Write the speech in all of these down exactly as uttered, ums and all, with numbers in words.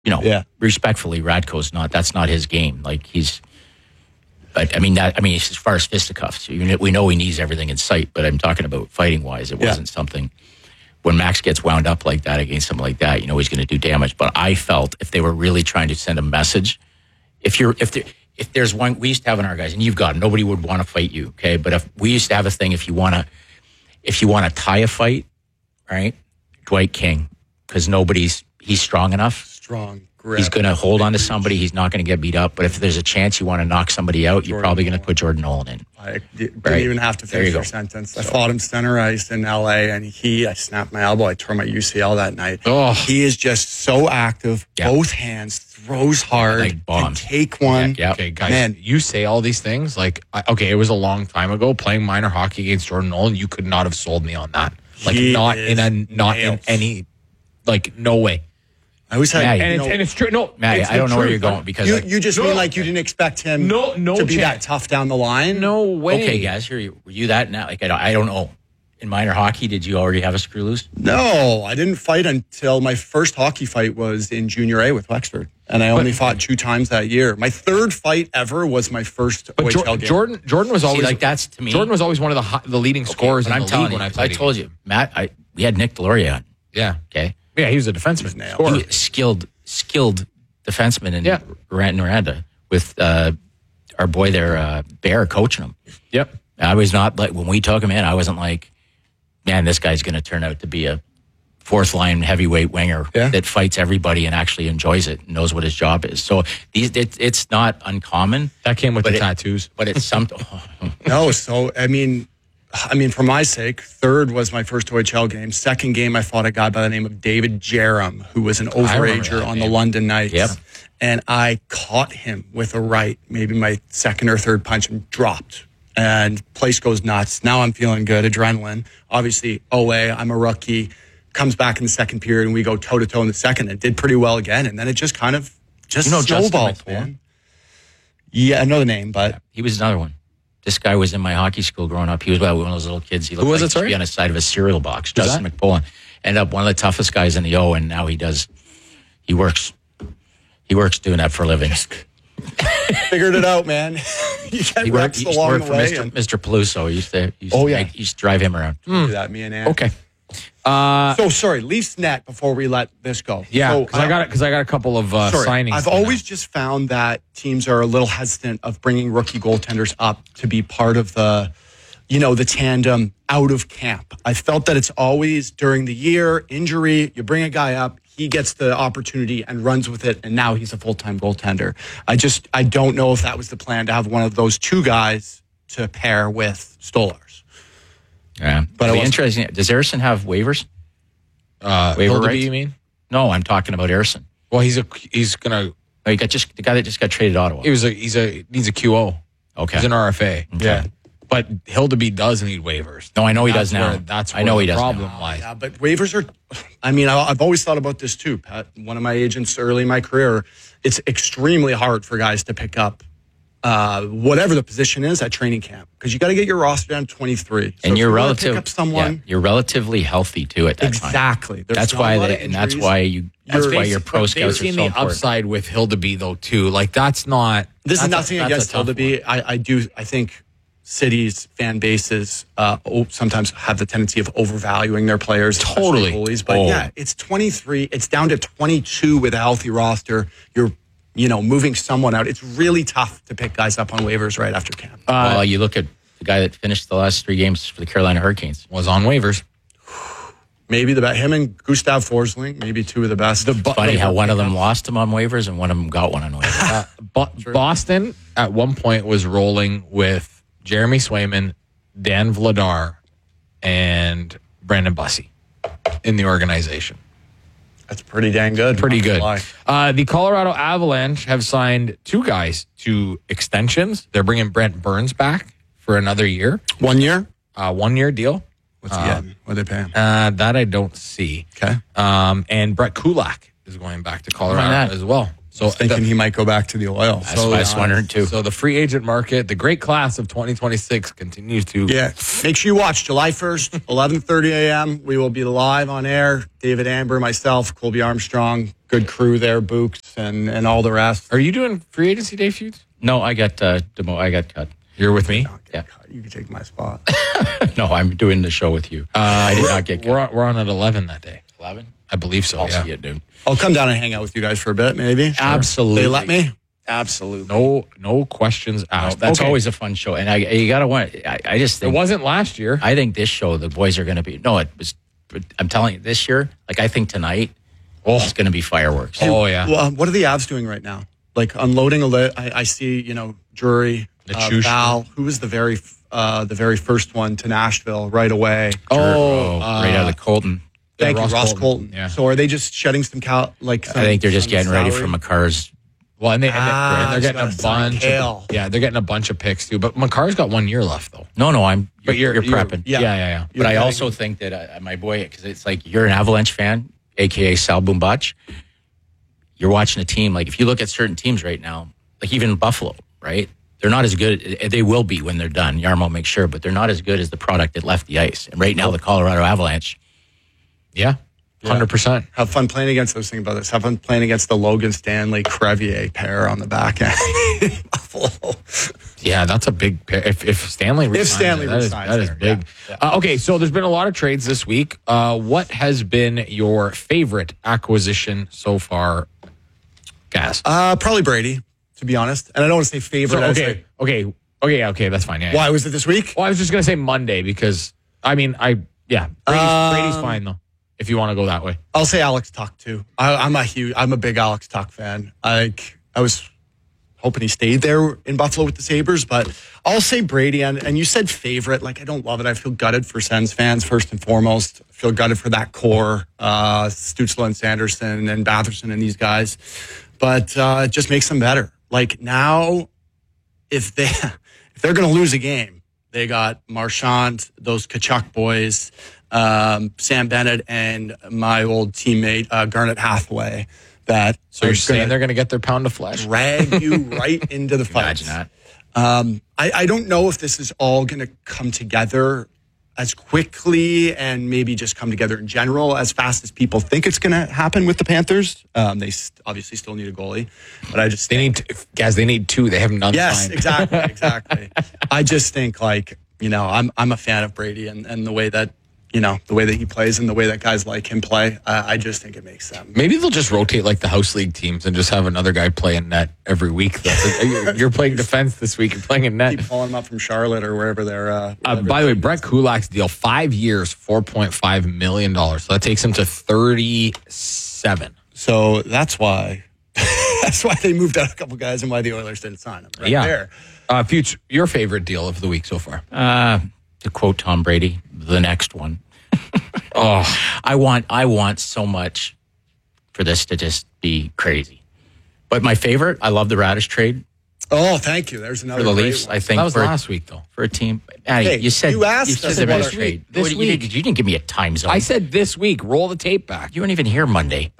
you know, yeah. respectfully, Radko's not, that's not his game. Like he's, but I mean, that, I mean, as far as fisticuffs, you know, we know he needs everything in sight, but I'm talking about fighting wise. It yeah. wasn't something, when Max gets wound up like that against something like that, you know, he's going to do damage. But I felt if they were really trying to send a message, if you're, if there, if there's one, we used to have in our guys, and you've got, nobody would want to fight you. Okay. But if we used to have a thing, if you want to, if you want to tie a fight, right? Dwight King, because nobody's, he's strong enough. Strong. Grip. He's going to hold on to somebody. He's not going to get beat up. But if there's a chance you want to knock somebody out, Jordan you're probably going to put Jordan Nolan in. I didn't right? even have to finish you your sentence. I so. fought him center ice in L A, and he, I snapped my elbow. I tore my U C L that night. Oh. He is just so active, yeah. both hands, throws hard, like can take one. Yeah, yeah. Okay, guys, Man. you say all these things. Like, I, okay, it was a long time ago playing minor hockey against Jordan Nolan. You could not have sold me on that. Like, he not in a, not nails. in any, like, no way. I always had, Matt, and, and, it's, know, and it's true. No, Matt, it's I don't know truth. where you're going because you, like, you just no, mean like you didn't expect him no, no to be chance. that tough down the line. No way. Okay, guys, were you, were you that now? Like I don't, I don't know. In minor hockey, did you already have a screw loose? No, I didn't fight until my first hockey fight was in junior A with Wexford, and I only but, fought two times that year. My third fight ever was my first but O H L jo- game. Jordan, Jordan was always See, like that's to me. Jordan was always one of the high, the leading okay, scorers in I'm the telling league you, when I I played. told you, Matt. I we had Nick Deloria on. Yeah. Okay. Yeah, he was a defenseman. Nailed. Scorer. He was skilled, skilled defenseman in Yeah. Rand Miranda with uh, our boy there, uh, Bear, coaching him. Yep. I was not like when we took him in. I wasn't like, man, this guy's going to turn out to be a fourth line heavyweight winger yeah. that fights everybody and actually enjoys it, and knows what his job is. So these, it, it's not uncommon. That came with but the it, tattoos. but it's something. No, so I mean, I mean, for my sake, third was my first O H L game. Second game, I fought a guy by the name of David Jerem, who was an overager on name. the London Knights. Yep. And I caught him with a right, maybe my second or third punch, and dropped. And place goes nuts. Now I'm feeling good, adrenaline. Obviously, O A, I'm a rookie. Comes back in the second period, and we go toe to toe in the second, and did pretty well again. And then it just kind of just you know snowballed, man. Yeah, I know the name, but yeah, he was another one. This guy was in my hockey school growing up. He was well, one of those little kids. He looked Who was like it, sorry? he should be on the side of a cereal box. Who's Justin that? McPullen. Ended up one of the toughest guys in the O, and now he does. He works. He works doing that for a living. figured it out, man. You get he worked, he used to along work the for way. Mister and- Mister Peluso. He used to. He used Oh, to yeah. make- he used to drive him around. Do that, me and Ann. Okay. Uh, So sorry, Leafs net before we let this go. yeah, So, because I got because I got a couple of uh, Sorry, signings. I've to always that. just found that teams are a little hesitant of bringing rookie goaltenders up to be part of the, you know, the tandem out of camp. I felt that it's always during the year, injury, you bring a guy up, he gets the opportunity and runs with it, and now he's a full-time goaltender. I just, I don't know if that was the plan to have one of those two guys to pair with Stolars. Yeah, But it it'll be wasn't- interesting. Does Harrison have waivers? uh, waiver Hildeby, rights? you mean? No, I'm talking about Harrison. Well, he's a he's gonna. Oh, you got just the guy that just got traded to Ottawa. He was a he's a needs a Q O. Okay. He's an R F A. Okay. Yeah, but Hildeby does need waivers. No, I know he That's does now. where- that's I know where he the does problem now. lies. Yeah, but waivers are, I mean, I, I've always thought about this too, Pat. One of my agents early in my career, it's extremely hard for guys to pick up uh, whatever the position is at training camp because you got to get your roster down to twenty-three. So and if you're you wanna relative. pick up someone. yeah, you're relatively healthy too at that time. Exactly. There's That's not why a lot they, of and that's injuries. why you. That's You're- why your pro But scouts are they've so seen the important. upside with Hildeby though too. Like that's not. This that's is a- nothing that's a against tough Hildeby. I, I do. I think cities, fan bases, uh, oh, sometimes have the tendency of overvaluing their players, especially Totally. goalies. But Oh. yeah, it's twenty-three. It's down to twenty-two with a healthy roster. You're, you know, moving someone out. It's really tough to pick guys up on waivers right after camp. well, you look at the guy that finished the last three games for the Carolina Hurricanes. Was on waivers. Maybe the best. Him and Gustav Forsling, maybe two of the best. The bu- Funny the- how one of them lost him on waivers and one of them got one on waivers. Uh, Bo- Boston at one point was rolling with Jeremy Swayman, Dan Vladar, and Brandon Bussey in the organization. That's pretty dang good. Pretty Not gonna good. lie. Uh, the Colorado Avalanche have signed two guys to extensions. They're bringing Brent Burns back for another year, One year. uh, one year deal. What's he getting? What are they paying? Uh, that I don't see. Okay. Um, and Brett Kulak is going back to Colorado that? as well. So Thinking the, he might go back to the oil. That's what I was wondering too. So the free agent market, the great class of twenty twenty-six continues to. Yeah. Make sure you watch July first, eleven thirty a.m. We will be live on air. David Amber, myself, Colby Armstrong, good crew there, Books, and, and all the rest. Are you doing free agency day feuds? No, I got uh, demo. I got cut. You're with me? Yeah. You can take my spot. No, I'm doing the show with you. Uh, I did not get We're cut. on, we're on at eleven that day. eleven. I believe so. I'll yeah. see you, dude. I'll come down and hang out with you guys for a bit, maybe. Absolutely. They let me? Absolutely. No, no questions No, asked. that's Okay. always a fun show, and I you gotta want. I, I just It think wasn't last year. I think this show the boys are gonna be. No, it was. I'm telling you, this year, like I think tonight, oh, it's gonna be fireworks. Oh yeah. Well, um, what are the Avs doing right now? Like unloading a lit. I, I see, you know, Drury, uh, Nichushkin. Val, who was the very, uh, the very first one to Nashville right away. Oh, right out of the Colton. Thank Ross you, Ross Colton. Colton. Yeah. So are they just shedding some cal? Like I think they're just some getting ready salary? for McCarr's. well, and, they, and Ah, they're, they're getting he's a gotta sign bunch. Kale. Of, yeah, they're getting a bunch of picks too. But McCarr's got one year left though. No, no, I'm. But you're you're, you're prepping. Yeah, yeah, yeah. But I You're also getting- think that uh, my boy, because it's like you're an Avalanche fan, aka Sal Bumbach. You're watching a team. Like if you look at certain teams right now, like even Buffalo, right? They're not as good. They will be when they're done. Yarmo makes sure, but they're not as good as the product that left the ice. And right now, the Colorado Avalanche. Yeah, hundred percent. Have fun playing against those things about this. Have fun playing against the Logan Stanley Crevier pair on the back end. Buffalo. Yeah, that's a big. pair. If if Stanley resigns, Stanley that is, resigns that is there, big. yeah, yeah. Uh, okay, so there's been a lot of trades this week. Uh, what has been your favorite acquisition so far, Gaz? Uh, probably Brady, to be honest. And I don't want to say favorite. So, as okay, like- okay, okay, okay. That's fine. Yeah. why was it this week? Well, I was just gonna say Monday because I mean I yeah Brady's, Um, Brady's fine though if you want to go that way. I'll say Alex Tuck too. I, I'm a huge, I'm a big Alex Tuck fan. Like I was hoping he stayed there in Buffalo with the Sabres, but I'll say Brady. And, and you said favorite. Like I don't love it. I feel gutted for Sens fans first and foremost. I feel gutted for that core, uh, Stützle and Sanderson and Batherson and these guys. But uh, it just makes them better. Like now, if they if they're going to lose a game, they got Marchand, those Kachuk boys, um, Sam Bennett, and my old teammate uh, Garnet Hathaway. That So you're are saying gonna they're gonna get their pound of flesh? drag you right into the fight. Imagine that. Um, I, I don't know if this is all going to come together as quickly and maybe just come together in general as fast as people think it's going to happen with the Panthers. Um, they st- obviously still need a goalie, but I just They need guys. They need two. They have none. yes, signed. exactly, exactly. I just think like you know I'm I'm a fan of Brady and, and the way that you know the way that he plays and the way that guys like him play. I, I just think it makes them. Maybe they'll just rotate like the house league teams and just have another guy play in net every week. Though. So you're- you're playing defense this week. You're playing in net. Keep pulling them up from Charlotte or wherever they're. Uh, Uh, wherever by the way, Brett Kulak's deal, five years, four point five million dollars. So that takes him to thirty-seven. So that's why that's why they moved out a couple guys and why the Oilers didn't sign them. Right yeah. there. Uh, future, your favorite deal of the week so far? Uh, to quote Tom Brady, the next one. Oh, I want I want so much for this to just be crazy. But my favorite, I love the Radish trade Oh, thank you. There's another for the great Leafs. one. I think that was for, last week though. for a team. Maddie, Hey, you said you asked said us the about Radish it. trade. This What, you, week. didn't, you didn't give me a time zone. I said this week. Roll the tape back. you weren't even here Monday.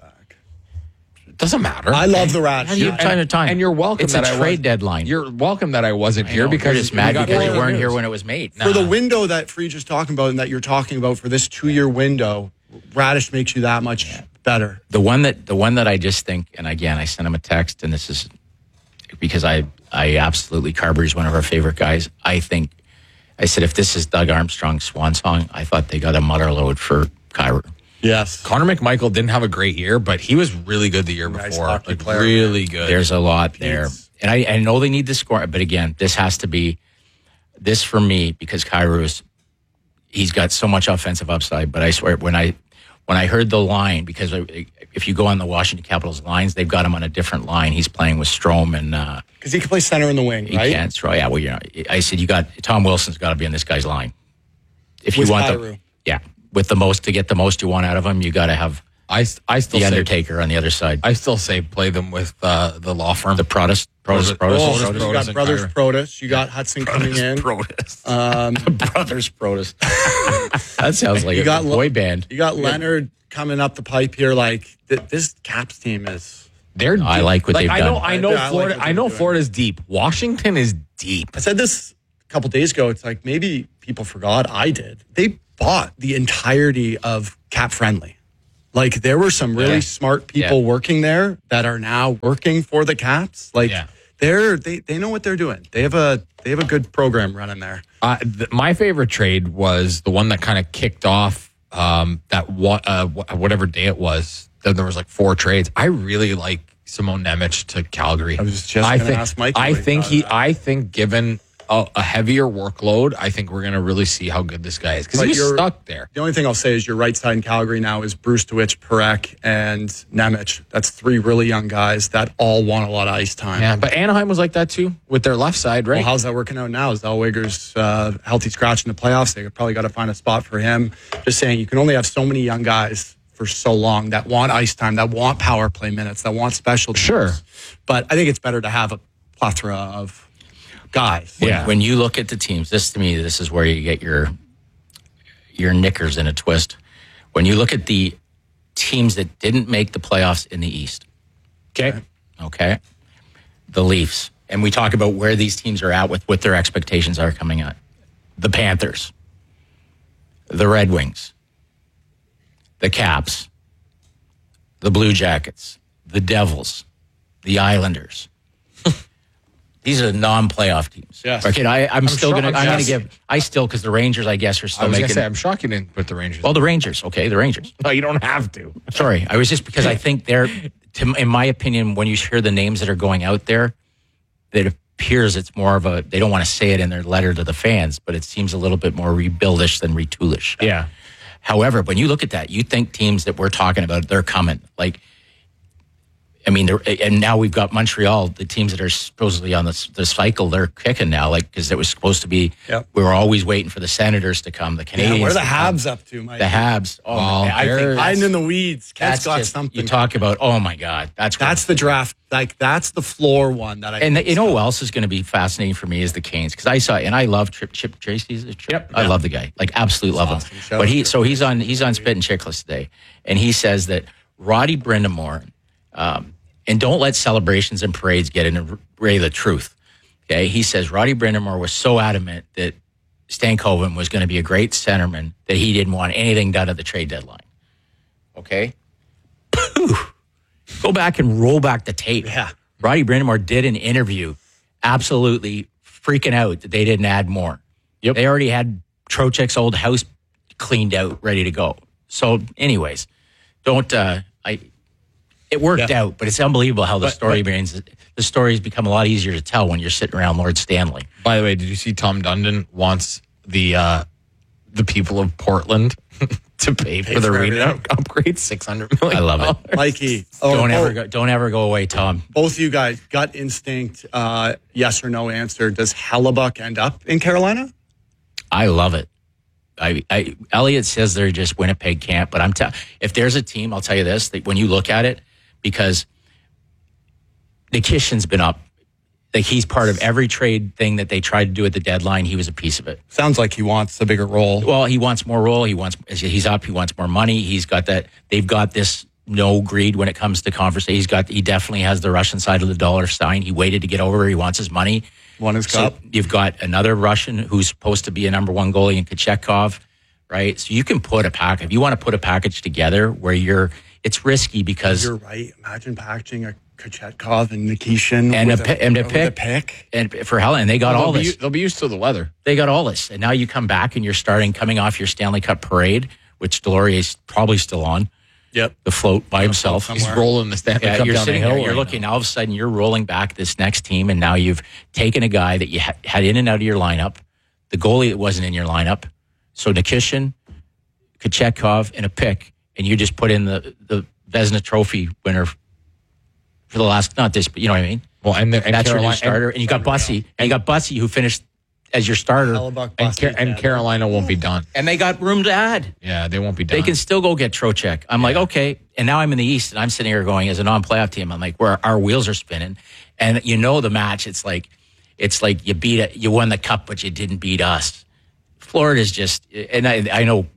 It doesn't matter. I love the Radish. You have time to time. And you're welcome. It's that a I trade was- deadline. You're welcome that I wasn't I here know, because you're just mad we got because you more weren't news. here when it was made. For the Nah. window that Freege is talking about and that you're talking about for this two-year window, Radish makes you that much better. The one that the one that I just think, and again, I sent him a text, and this is because I I absolutely Carberry's one of our favorite guys. I think I said if this is Doug Armstrong's swan song, I thought they got a mutter load for Kyra. Yes. Connor McMichael didn't have a great year, but he was really good the year Nice before. hockey Like, player, really good. There's a lot there, and I, I know they need the score, but again, this has to be this for me because Kyra is he's got so much offensive upside. But I swear, when I when I heard the line, because if you go on the Washington Capitals lines, they've got him on a different line. He's playing with Strome and. Uh, Because he can play center in the wing, He right? can't throw. Yeah, well, you know, I said you got Tom Wilson's got to be on this guy's line. If you With want Kyrou. the, yeah, with the most to get the most you want out of him, you got to have I, I still the say Undertaker on the other side. I still say play them with uh, the law firm. the Protus, Protus, Oh, Protus, oh, Protus, Protus. You got and Brothers Kyra. Protus. You got Hudson coming in. Protus, Um, Brothers Protus. That sounds like You a got boy band. you got Leonard coming up the pipe here. Like th- this Caps team is They're I deep. like what they've I done. know, I know, Yeah, I like Florida. what I know they're doing. Florida's deep. Washington is deep. I said this a couple days ago. It's like maybe people forgot. I did. They bought the entirety of Cap Friendly. Like there were some really Yeah. smart people Yeah. working there that are now working for the Caps. Like Yeah. they're they they know what they're doing. They have a they have a good program running there. Uh, th- my favorite trade was the one that kind of kicked off um, that wa- uh, wh- whatever day it was. Then there was like four trades. I really like Simone Nemec to Calgary. I was just I gonna think, ask Mikey I what he think thought he. of that. I think given a, a heavier workload, I think we're gonna really see how good this guy is because But he was you're- stuck there. The only thing I'll say is your right side in Calgary now is Brustowicz, Perek, and Nemec. That's three really young guys that all want a lot of ice time. Yeah, but Anaheim was like that too with their left side, right? Well, how's that working out now? Is Zellweger's uh, healthy scratch in the playoffs? They probably got to find a spot for him. Just saying, you can only have so many young guys for so long that want ice time, that want power play minutes, that want special teams. Sure. But I think it's better to have a plethora of guys. When, Yeah. when you look at the teams, this to me, this is where you get your your knickers in a twist. When you look at the teams that didn't make the playoffs in the East, okay. okay, the Leafs, and we talk about where these teams are at with what their expectations are coming at. The Panthers, the Red Wings, the Caps, the Blue Jackets, the Devils, the Islanders. These are the non-playoff teams. Yes. Okay, I, I'm, still shocked- gonna. I'm I'm gonna shocked. give. I still because the Rangers, I guess, are I still was gonna making. say, I'm shocked you didn't put the Rangers. well, the Rangers. Okay, the Rangers. no, you don't have to. Sorry, I was just because I think they're, to, in my opinion, when you hear the names that are going out there, it appears it's more of a. They don't want to say it in their letter to the fans, but it seems a little bit more rebuildish than retoolish. Yeah. However, when you look at that, you think teams that we're talking about, they're coming. Like, I mean, they're, and now we've got Montreal, the teams that are supposedly on the, the cycle, they're kicking now, like, because it was supposed to be, Yep. we were always waiting for the Senators to come, the Yeah, Canadians. what are the to come. Habs up to, Mike? The Habs. Oh, Well, my- I they're- think Hiding that's, in the weeds. Cat's that's got just, something. you talk about, oh my God, that's That's the draft. Like that's the floor one that I. And think you is know coming. who else is going to be fascinating for me is the Canes because I saw and I love Trip Chip Tracy. Is it Trip? Yep. I love the guy, like absolutely love awesome him. show. But he so he's on he's on Spit and Chickless today, and he says that Roddy Brindamore, um, and don't let celebrations and parades get in the way of the truth. Okay, he says Roddy Brindamore was so adamant that Stankoven was going to be a great centerman that he didn't want anything done at the trade deadline. Okay, go back and roll back the tape. Yeah. Roddy Brindamore did an interview absolutely freaking out that they didn't add more. Yep. They already had Trocheck's old house cleaned out, ready to go. So anyways, don't, uh, I, it worked Yeah. out, but it's unbelievable how the But- story but- means the stories become a lot easier to tell when you're sitting around Lord Stanley. By the way, did you see Tom Dundon wants the uh, the people of Portland to pay for Pay the for arena everything. upgrade? Six hundred million. I love it. Mikey. Oh, Don't oh, ever go, don't ever go away, Tom. Both you guys, gut instinct, uh, yes or no answer. Does Hellebuck end up in Carolina? I love it. I, I Elliot says they're just Winnipeg camp, but I'm telling if there's a team, I'll tell you this: that when you look at it, because Nikishin's been up, like he's part of every trade thing that they tried to do at the deadline. He was a piece of it. Sounds like he wants a bigger role. Well, he wants more role. He wants he's up. He wants more money. He's got that. They've got this no greed when it comes to conversation. He's got. He definitely has the Russian side of the dollar sign. He waited to get over. He wants his money. Won his So cup. you've got another Russian who's supposed to be a number one goalie in Kachekov, right? So you can put a pack. If you want to put a package together where you're, it's risky because You're right. Imagine packaging a Kachetkov and Nikishin And a with pi- and a with pick. pick. and for hell, and they got all they'll, be, this. they'll be used to the weather. They got all this, and now you come back and you're starting coming off your Stanley Cup parade, which Delorier's probably still on Yep. the float by himself. somewhere. He's rolling the Stanley Yeah, Cup you're down sitting the hill. there, you're right looking, now. all of a sudden you're rolling back this next team, and now you've taken a guy that you ha- had in and out of your lineup, the goalie that wasn't in your lineup. So Nikishin, Kachekov, and a pick, and you just put in the, the Vezina Trophy winner for the last, not this, but you know what I mean? Well, and, the, and And that's your new Carolina, starter. And, you got Bussy, and you got Bussy who finished as your starter. Hellebuck, and, busted Car- and that. Carolina won't be done. And they got room to add. Yeah, they won't be done. They can still go get Trocheck. I'm like, okay. And now I'm in the East, and I'm sitting here going, as a non-playoff team, I'm like, where our wheels are spinning. And you know the match, it's like, it's like you beat it, you won the cup, but you didn't beat us. Florida's just, and I, I know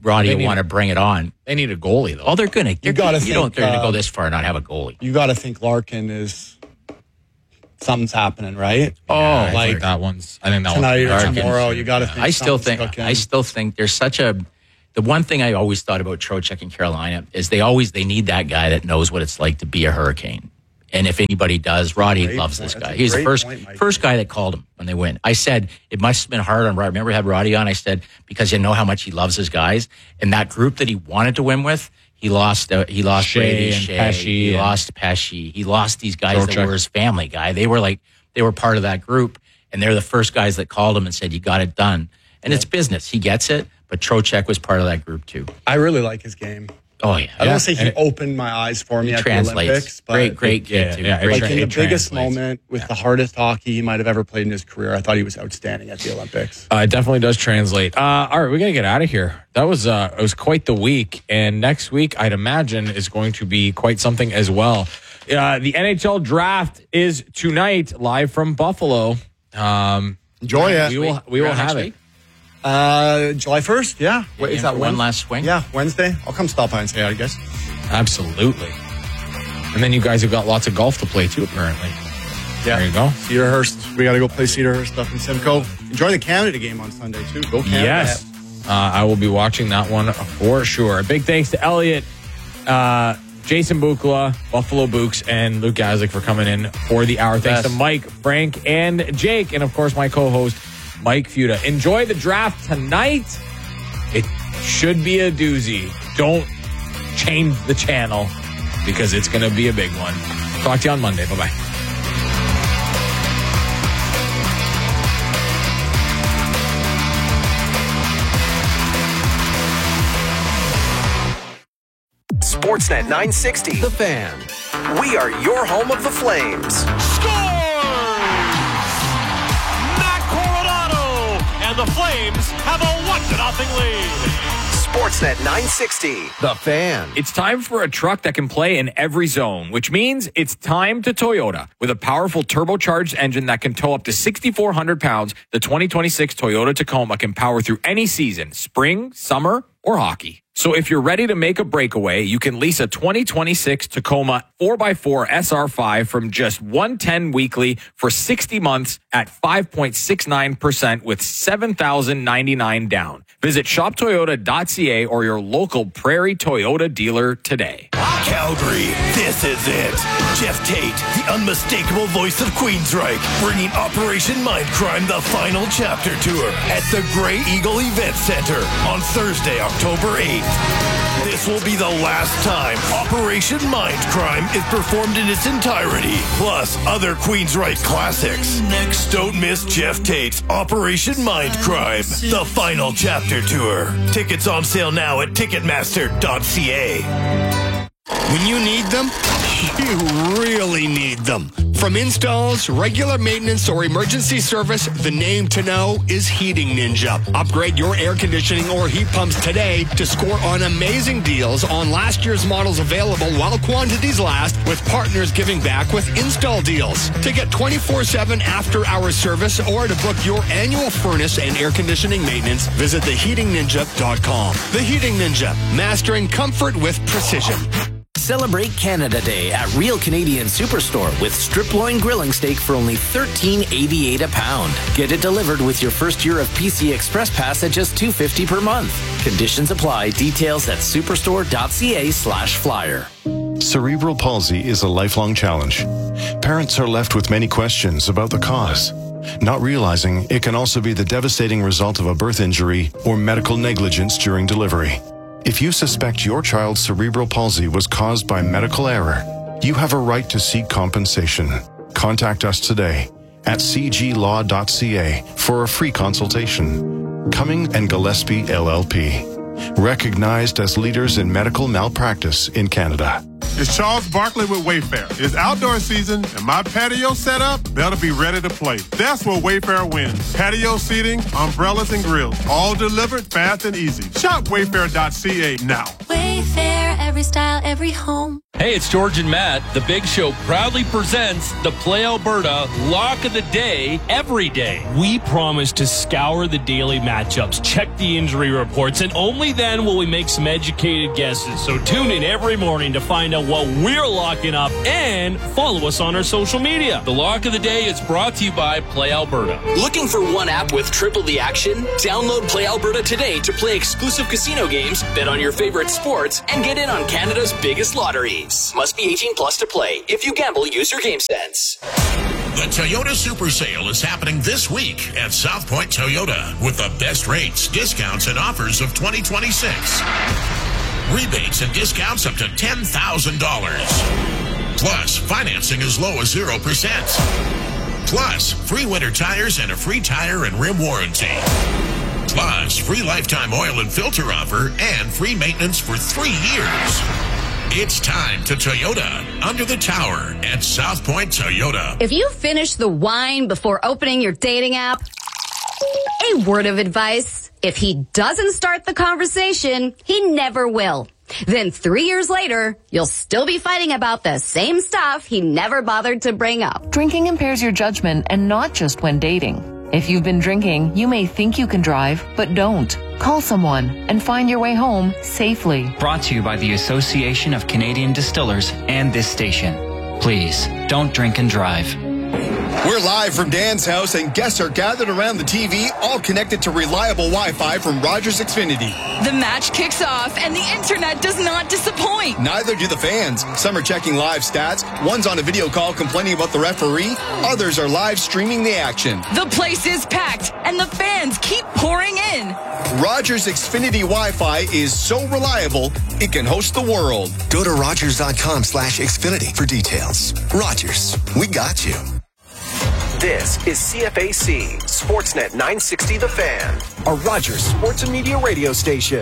Roddy They will need- want to bring it on. They need a goalie, though. Oh, they're going to. You gotta You don't. think, They're going to uh, go this far and not have a goalie. You got to think Larkin is something's happening, right? Oh, I like think that one's. I think that tonight or one's tomorrow. You got to think. I still something's think. cooking. I still think there's such a. The one thing I always thought about Trocheck in Carolina is they always they need that guy that knows what it's like to be a Hurricane. And if anybody does, Roddy Great loves point. this guy. That's a He's the great first point, Mike. first guy that called him when they win. I said it must have been hard on Roddy. Remember, I had Roddy on. I said because you know how much he loves his guys, and that group that he wanted to win with, he lost. Uh, he lost Shea Brady and Shea. Pesce He and- lost Pesci. He lost these guys that Trocheck. were his family guy. They were like they were part of that group, and they're the first guys that called him and said, "You got it done." And it's business. He gets it. But Trocheck was part of that group too. I really like his game. Oh yeah, I don't say he and it- opened my eyes for me he at translates. the Olympics, but great, great kid yeah, too. yeah, Great like tra- in the it biggest translates. moment with the hardest hockey he might have ever played in his career, I thought he was outstanding at the Olympics. Uh, it definitely does translate. Uh, all right, we got to get out of here. That was uh, it was quite the week, and next week I'd imagine is going to be quite something as well. Uh, the N H L draft is tonight, live from Buffalo. Um, Enjoy it. we will we will Around next have it. week? Uh, July first, yeah. Wait, in is that for one Wednesday? last swing? Yeah, Wednesday. I'll come stop by and say hi, I guess. Absolutely. And then you guys have got lots of golf to play too, apparently. Yeah. There you go. Cedarhurst. We got to go play Cedarhurst up in Simcoe. Enjoy the Canada game on Sunday, too. Go Canada. Yes. Uh, I will be watching that one for sure. Big thanks to Elliot, uh, Jason Bukla, Buffalo Books, and Luke Gaslick for coming in for the hour. Thanks Best. to Mike, Frank, and Jake, and of course my co-host, Mike Fuda. Enjoy the draft tonight. It should be a doozy. Don't change the channel because it's going to be a big one. Talk to you on Monday. Bye-bye. Sportsnet nine sixty, The Fan. We are your home of the Flames. Scores! Matt Coronado! And the Flames have a one to nothing lead. Sportsnet nine sixty, The Fan. It's time for a truck that can play in every zone, which means it's time to Toyota. With a powerful turbocharged engine that can tow up to six thousand four hundred pounds, the twenty twenty-six Toyota Tacoma can power through any season, spring, summer, or hockey. So if you're ready to make a breakaway, you can lease a twenty twenty-six Tacoma four by four S R five from just one hundred ten weekly for sixty months at five point six nine percent with seven thousand ninety-nine down. Visit shop toyota dot c a or your local Prairie Toyota dealer today. Calgary, this is it. Jeff Tate, the unmistakable voice of Queensryche, bringing Operation Mindcrime the final chapter tour at the Grey Eagle Event Center on Thursday, October eighth. This will be the last time Operation Mindcrime is performed in its entirety, plus other Queensryche classics. Next, don't miss Jeff Tate's Operation Mindcrime, the final chapter tour. Tickets on sale now at ticketmaster dot c a. When you need them, you really need them. From installs, regular maintenance, or emergency service, the name to know is Heating Ninja. Upgrade your air conditioning or heat pumps today to score on amazing deals on last year's models available while quantities last, with partners giving back with install deals. To get twenty-four seven after-hour service or to book your annual furnace and air conditioning maintenance, visit the heating ninja dot com. The Heating Ninja, mastering comfort with precision. Celebrate Canada Day at Real Canadian Superstore with strip loin grilling steak for only thirteen eighty-eight a pound. Get it delivered with your first year of P C Express Pass at just two fifty per month. Conditions apply. Details at superstore dot c a slash flyer. Cerebral palsy is a lifelong challenge. Parents are left with many questions about the cause, not realizing it can also be the devastating result of a birth injury or medical negligence during delivery. If you suspect your child's cerebral palsy was caused by medical error, you have a right to seek compensation. Contact us today at c g law dot c a for a free consultation. Cumming and Gillespie L L P, recognized as leaders in medical malpractice in Canada. It's Charles Barkley with Wayfair. It's outdoor season, and my patio set up better be ready to play. That's where Wayfair wins. Patio seating, umbrellas, and grills, all delivered fast and easy. Shop wayfair dot c a now. Wayfair, every style, every home. Hey, it's George and Matt. The Big Show proudly presents the Play Alberta Lock of the Day every day. We promise to scour the daily matchups, check the injury reports, and only then will we make some educated guesses. So tune in every morning to find out what we're locking up and follow us on our social media. The Lock of the Day is brought to you by Play Alberta. Looking for one app with triple the action? Download Play Alberta today to play exclusive casino games, bet on your favorite sports, and get in on Canada's biggest lotteries. Must be eighteen plus to play. If you gamble, use your game sense. The Toyota Super Sale is happening this week at South Point Toyota with the best rates, discounts, and offers of twenty twenty-six. Rebates and discounts up to ten thousand dollars. Plus, financing as low as zero percent. Plus, free winter tires and a free tire and rim warranty. Plus, free lifetime oil and filter offer and free maintenance for three years. It's time to Toyota under the tower at South Point Toyota. If you finish the wine before opening your dating app, a word of advice: if he doesn't start the conversation, he never will. Then three years later, you'll still be fighting about the same stuff he never bothered to bring up. Drinking impairs your judgment, and not just when dating. If you've been drinking, you may think you can drive, but don't. Call someone and find your way home safely. Brought to you by the Association of Canadian Distillers and this station. Please, don't drink and drive. We're live from Dan's house, and guests are gathered around the T V, all connected to reliable Wi-Fi from Rogers Xfinity. The match kicks off, and the internet does not disappoint. Neither do the fans. Some are checking live stats. One's on a video call complaining about the referee. Others are live streaming the action. The place is packed, and the fans keep pouring in. Rogers Xfinity Wi-Fi is so reliable, it can host the world. Go to Rogers.com slash Xfinity for details. Rogers, we got you. This is C F A C, Sportsnet nine sixty The Fan, a Rogers Sports and Media radio station.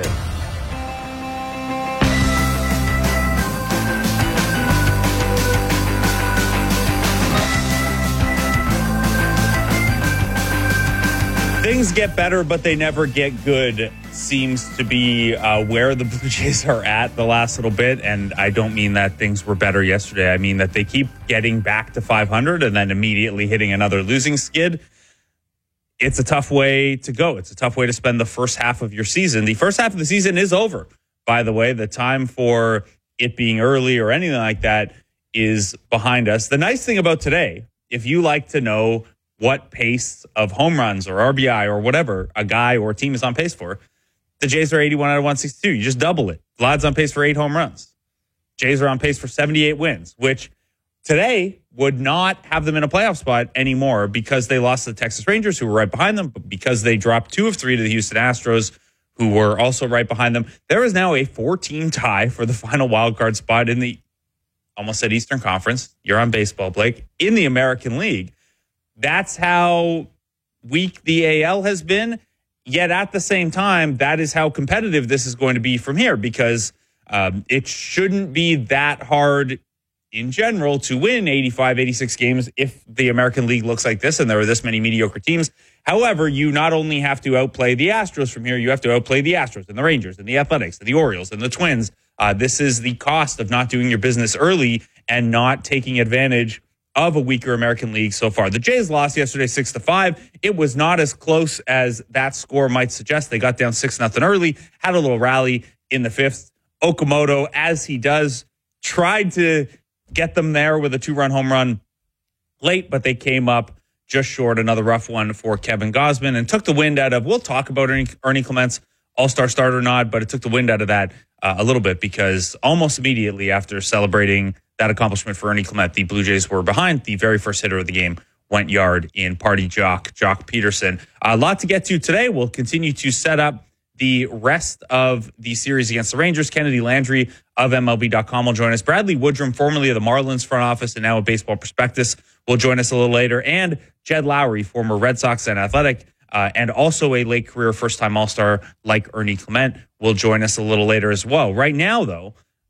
Things get better, but they never get good, seems to be uh, where the Blue Jays are at the last little bit. And I don't mean that things were better yesterday. I mean that they keep getting back to five hundred and then immediately hitting another losing skid. It's a tough way to go. It's a tough way to spend the first half of your season. The first half of the season is over, by the way. The time for it being early or anything like that is behind us. The nice thing about today, if you like to know what pace of home runs or R B I or whatever a guy or a team is on pace for, the Jays are eighty-one out of one sixty-two. You just double it. Vlad's on pace for eight home runs. Jays are on pace for seventy-eight wins, which today would not have them in a playoff spot anymore because they lost to the Texas Rangers, who were right behind them, but because they dropped two of three to the Houston Astros, who were also right behind them. There is now a four-team tie for the final wildcard spot in the, almost said Eastern Conference. You're on baseball, Blake, in the American League. That's how weak the A L has been. Yet at the same time, that is how competitive this is going to be from here, because um, it shouldn't be that hard in general to win eighty-five, eighty-six games if the American League looks like this and there are this many mediocre teams. However, you not only have to outplay the Astros from here, you have to outplay the Astros and the Rangers and the Athletics and the Orioles and the Twins. Uh, this is the cost of not doing your business early and not taking advantage of a weaker American League so far. The Jays lost yesterday six to five. It was not as close as that score might suggest. They got down six nothing early, had a little rally in the fifth. Okamoto, as he does, tried to get them there with a two-run home run late, but they came up just short. Another rough one for Kevin Gausman, and took the wind out of, we'll talk about Ernie, Ernie Clement's all-star starter nod, but it took the wind out of that uh, a little bit, because almost immediately after celebrating that accomplishment for Ernie Clement, the Blue Jays were behind. The very first hitter of the game went yard in Party Jock, Jock Peterson. A lot to get to today. We'll continue to set up the rest of the series against the Rangers. Kennedy Landry of M L B dot com will join us. Bradley Woodrum, formerly of the Marlins front office and now at Baseball Prospectus, will join us a little later. And Jed Lowry, former Red Sox and Athletic, uh, and also a late career first-time All-Star like Ernie Clement, will join us a little later as well. Right now, though,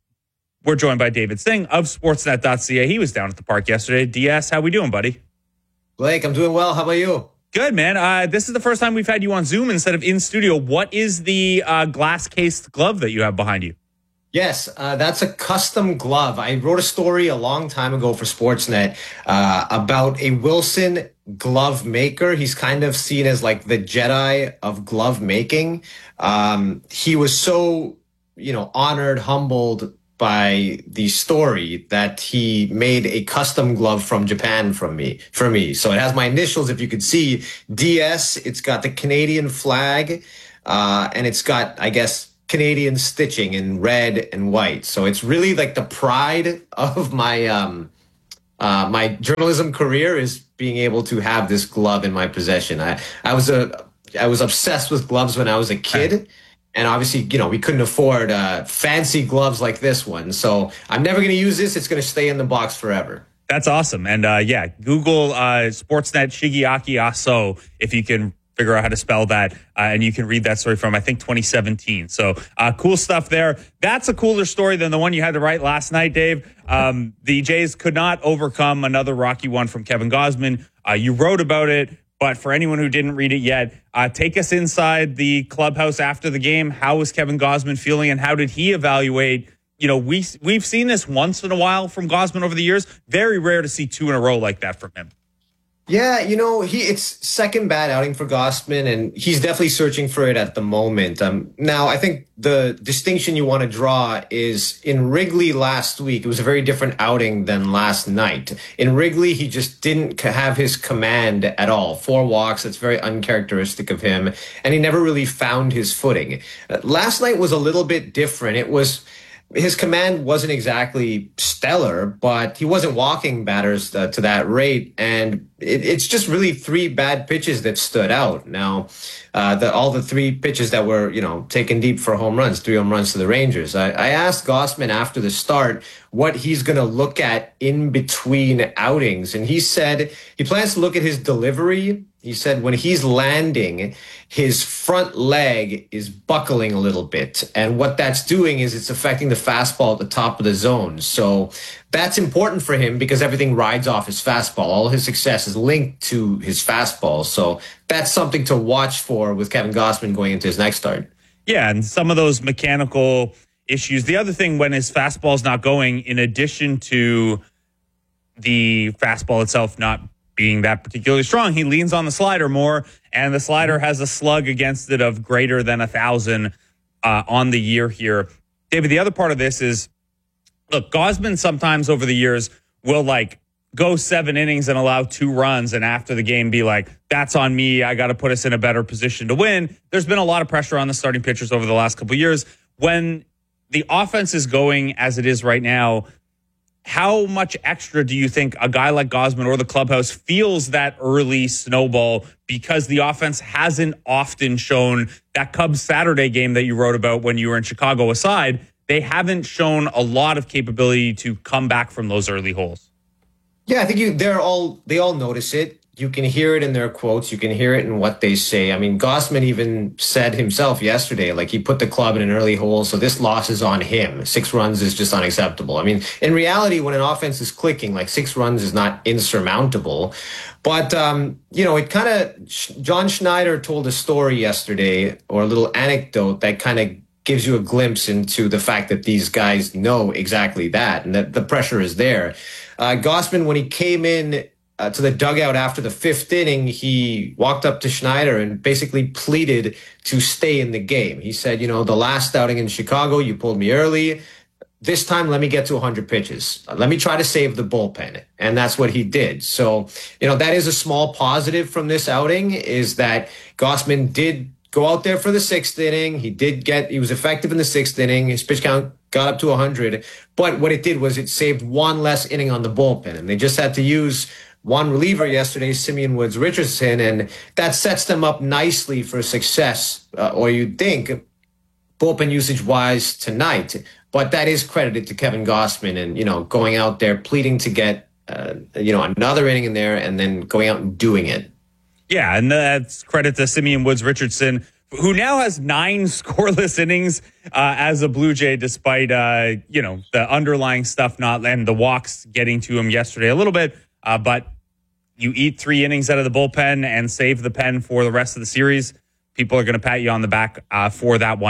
we're joined by David Singh of Sportsnet dot C A. He was down at the park yesterday. D S, how we doing, buddy? Blake, I'm doing well. How about you? Good, man. Uh, this is the first time we've had you on Zoom instead of in studio. What is the uh, glass-cased glove that you have behind you? Yes, uh, that's a custom glove. I wrote a story a long time ago for Sportsnet uh, about a Wilson glove maker. He's kind of seen as like the Jedi of glove making. Um, he was so, you know, honored, humbled by the story that he made a custom glove from Japan from me, for me. So it has my initials, if you could see, D S. It's got the Canadian flag, uh, and it's got, I guess, Canadian stitching in red and white. So it's really like the pride of my um, uh, my journalism career is being able to have this glove in my possession. I, I was a I was obsessed with gloves when I was a kid. And obviously, you know, we couldn't afford uh, fancy gloves like this one. So I'm never going to use this. It's going to stay in the box forever. That's awesome. And uh, yeah, Google uh, Sportsnet Shigeaki Aso if you can figure out how to spell that. Uh, and you can read that story from, I think, twenty seventeen. So uh, cool stuff there. That's a cooler story than the one you had to write last night, Dave. Um, the Jays could not overcome another rocky one from Kevin Gausman. Uh, you wrote about it. But for anyone who didn't read it yet, uh, take us inside the clubhouse after the game. How was Kevin Gausman feeling, and how did he evaluate? You know, we, we've seen this once in a while from Gausman over the years. Very rare to see two in a row like that from him. Yeah, you know, he it's second bad outing for Gausman, and he's definitely searching for it at the moment. Um, now, I think the distinction you want to draw is in Wrigley last week, it was a very different outing than last night. In Wrigley, he just didn't have his command at all. Four walks, that's very uncharacteristic of him, and he never really found his footing. Uh, last night was a little bit different. It was... His command wasn't exactly stellar, but he wasn't walking batters uh, to that rate. And it, it's just really three bad pitches that stood out. Now, uh, the, all the three pitches that were, you know, taken deep for home runs, three home runs to the Rangers. I, I asked Gausman after the start what he's going to look at in between outings. And he said he plans to look at his delivery. He said when he's landing, his front leg is buckling a little bit. And what that's doing is it's affecting the fastball at the top of the zone. So that's important for him because everything rides off his fastball. All his success is linked to his fastball. So that's something to watch for with Kevin Gausman going into his next start. Yeah, and some of those mechanical issues. The other thing, when his fastball's not going, in addition to the fastball itself not being that particularly strong, he leans on the slider more, and the slider has a slug against it of greater than a thousand uh, on the year here. David, the other part of this is, look, Gausman sometimes over the years will like go seven innings and allow two runs, and after the game be like, that's on me. I got to put us in a better position to win. There's been a lot of pressure on the starting pitchers over the last couple of years. When the offense is going as it is right now, how much extra do you think a guy like Gausman or the clubhouse feels that early snowball, because the offense hasn't often shown that Cubs Saturday game that you wrote about when you were in Chicago aside, they haven't shown a lot of capability to come back from those early holes? Yeah, I think you they're all they all notice it. You can hear it in their quotes. You can hear it in what they say. I mean, Gausman even said himself yesterday, like he put the club in an early hole, so this loss is on him. Six runs is just unacceptable. I mean, in reality, when an offense is clicking, like six runs is not insurmountable. But, um, you know, it kind of, John Schneider told a story yesterday, or a little anecdote that kind of gives you a glimpse into the fact that these guys know exactly that, and that the pressure is there. Uh, Gausman, when he came in, Uh, to the dugout after the fifth inning, he walked up to Schneider and basically pleaded to stay in the game. He said, you know, the last outing in Chicago, you pulled me early. This time, let me get to one hundred pitches. Let me try to save the bullpen. And that's what he did. So, you know, that is a small positive from this outing, is that Gausman did go out there for the sixth inning. He did get, he was effective in the sixth inning. His pitch count got up to one hundred. But what it did was it saved one less inning on the bullpen. And they just had to use one reliever yesterday, Simeon Woods Richardson, and that sets them up nicely for success, uh, or you'd think, bullpen usage-wise tonight. But that is credited to Kevin Gausman and, you know, going out there, pleading to get, uh, you know, another inning in there and then going out and doing it. Yeah, and that's credit to Simeon Woods Richardson, who now has nine scoreless innings uh, as a Blue Jay, despite, uh, you know, the underlying stuff not, and the walks getting to him yesterday a little bit, uh, but you eat three innings out of the bullpen and save the pen for the rest of the series, people are going to pat you on the back uh, for that one.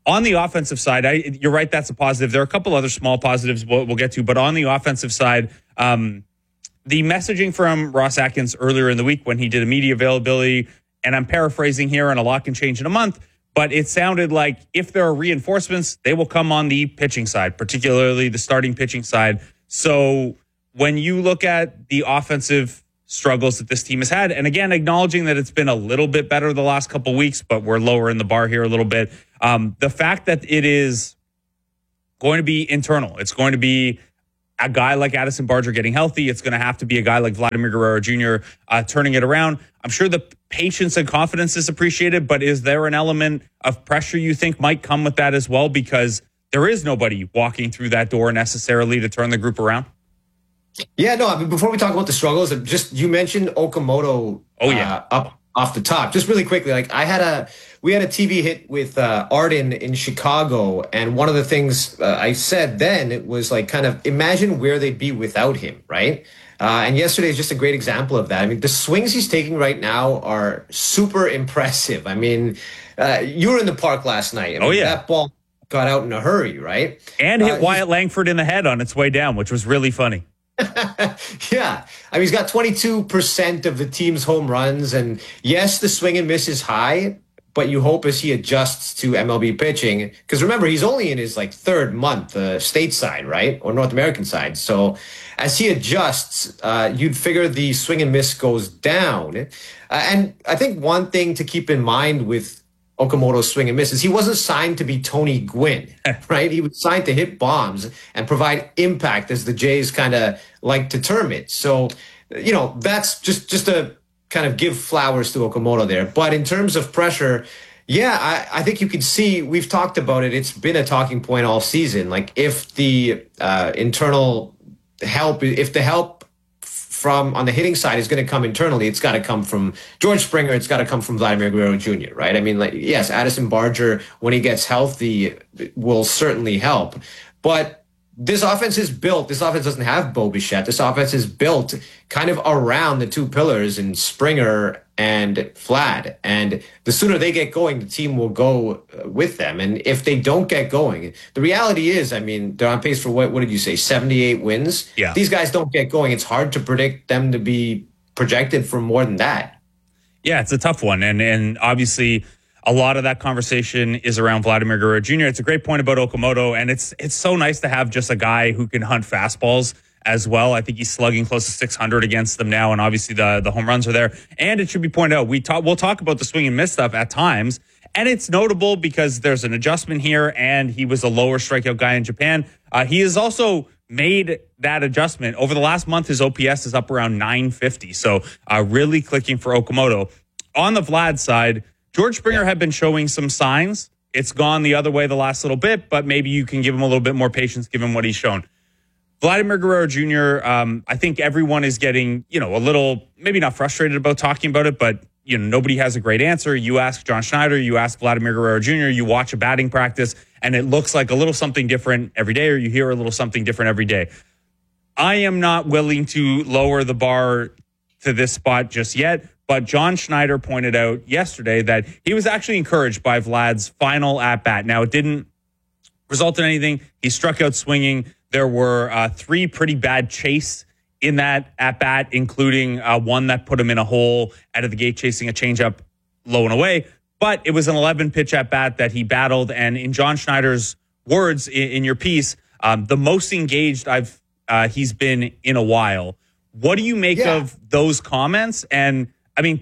On the offensive side, I, you're right, that's a positive. There are a couple other small positives we'll, we'll get to, but on the offensive side, um, the messaging from Ross Atkins earlier in the week when he did a media availability, and I'm paraphrasing here, and a lot can change in a month, but it sounded like if there are reinforcements, they will come on the pitching side, particularly the starting pitching side. So when you look at the offensive struggles that this team has had, and again, acknowledging that it's been a little bit better the last couple of weeks, but we're lower in the bar here a little bit. Um, the fact that it is going to be internal, it's going to be a guy like Addison Barger getting healthy. It's going to have to be a guy like Vladimir Guerrero Junior uh, turning it around. I'm sure the patience and confidence is appreciated, but is there an element of pressure you think might come with that as well? Because there is nobody walking through that door necessarily to turn the group around. Yeah, no, I mean, before we talk about the struggles, just you mentioned Okamoto oh, yeah. uh, up off the top. Just really quickly, like I had a, we had a T V hit with uh, Arden in Chicago, and one of the things uh, I said then, it was like kind of imagine where they'd be without him, right? Uh, and yesterday is just a great example of that. I mean, the swings he's taking right now are super impressive. I mean, uh, you were in the park last night. I mean, oh, yeah. That ball got out in a hurry, right? And hit uh, Wyatt Langford in the head on its way down, which was really funny. Yeah. I mean, he's got twenty-two percent of the team's home runs. And yes, the swing and miss is high, but you hope as he adjusts to M L B pitching, because remember, he's only in his like third month, uh, stateside, right? Or North American side. So as he adjusts, uh, you'd figure the swing and miss goes down. Uh, and I think one thing to keep in mind with Okamoto's swing and misses, he wasn't signed to be Tony Gwynn, right? He was signed to hit bombs and provide impact, as the Jays kind of like to term it. So, you know, that's just, just to kind of give flowers to Okamoto there. But in terms of pressure, yeah, I, I think you can see, we've talked about it. It's been a talking point all season. Like if the uh, internal help, if the help from on the hitting side is going to come internally, it's got to come from George Springer. It's got to come from Vladimir Guerrero Junior, right? I mean, like, yes, Addison Barger, when he gets healthy, will certainly help. But this offense is built. This offense doesn't have Bo Bichette. This offense is built kind of around the two pillars in Springer and Vlad. And the sooner they get going, the team will go with them. And if they don't get going, the reality is, I mean, they're on pace for what, what did you say, seventy-eight wins? Yeah. These guys don't get going. It's hard to predict them to be projected for more than that. Yeah, it's a tough one. And, and obviously, a lot of that conversation is around Vladimir Guerrero Junior It's a great point about Okamoto, and it's it's so nice to have just a guy who can hunt fastballs as well. I think he's slugging close to six hundred against them now, and obviously the the home runs are there. And it should be pointed out, we talk we'll talk about the swing and miss stuff at times, and it's notable because there's an adjustment here, and he was a lower strikeout guy in Japan. Uh, he has also made that adjustment over the last month. His O P S is up around nine fifty, so uh, really clicking for Okamoto. On the Vlad side, George Springer had been showing some signs. It's gone the other way the last little bit, but maybe you can give him a little bit more patience given what he's shown. Vladimir Guerrero Junior, um, I think everyone is getting, you know, a little, maybe not frustrated about talking about it, but, you know, nobody has a great answer. You ask John Schneider, you ask Vladimir Guerrero Junior, you watch a batting practice, and it looks like a little something different every day, or you hear a little something different every day. I am not willing to lower the bar to this spot just yet. But John Schneider pointed out yesterday that he was actually encouraged by Vlad's final at-bat. Now, it didn't result in anything. He struck out swinging. There were uh, three pretty bad chase in that at-bat, including uh, one that put him in a hole out of the gate chasing a changeup low and away. But it was an eleven-pitch at-bat that he battled. And in John Schneider's words in, in your piece, um, the most engaged I've uh, he's been in a while. What do you make yeah. of those comments? And I mean,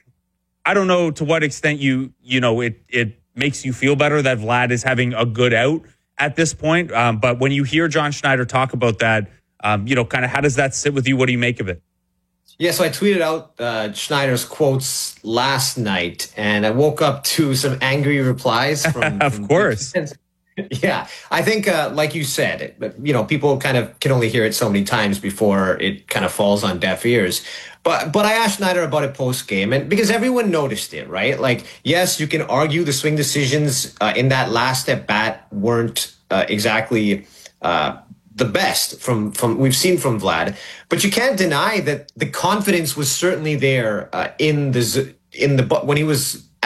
I don't know to what extent you, you know, it, it makes you feel better that Vlad is having a good out at this point. Um, but when you hear John Schneider talk about that, um, you know, kind of how does that sit with you? What do you make of it? Yeah, so I tweeted out uh, Schneider's quotes last night, and I woke up to some angry replies from. Of from course. Yeah, I think, uh, like you said, it, you know, people kind of can only hear it so many times before it kind of falls on deaf ears. But but I asked Schneider about it post game, and because everyone noticed it, right? Like, yes, you can argue the swing decisions uh, in that last at bat weren't uh, exactly uh, the best from from we've seen from Vlad, but you can't deny that the confidence was certainly there uh, in the in the when he was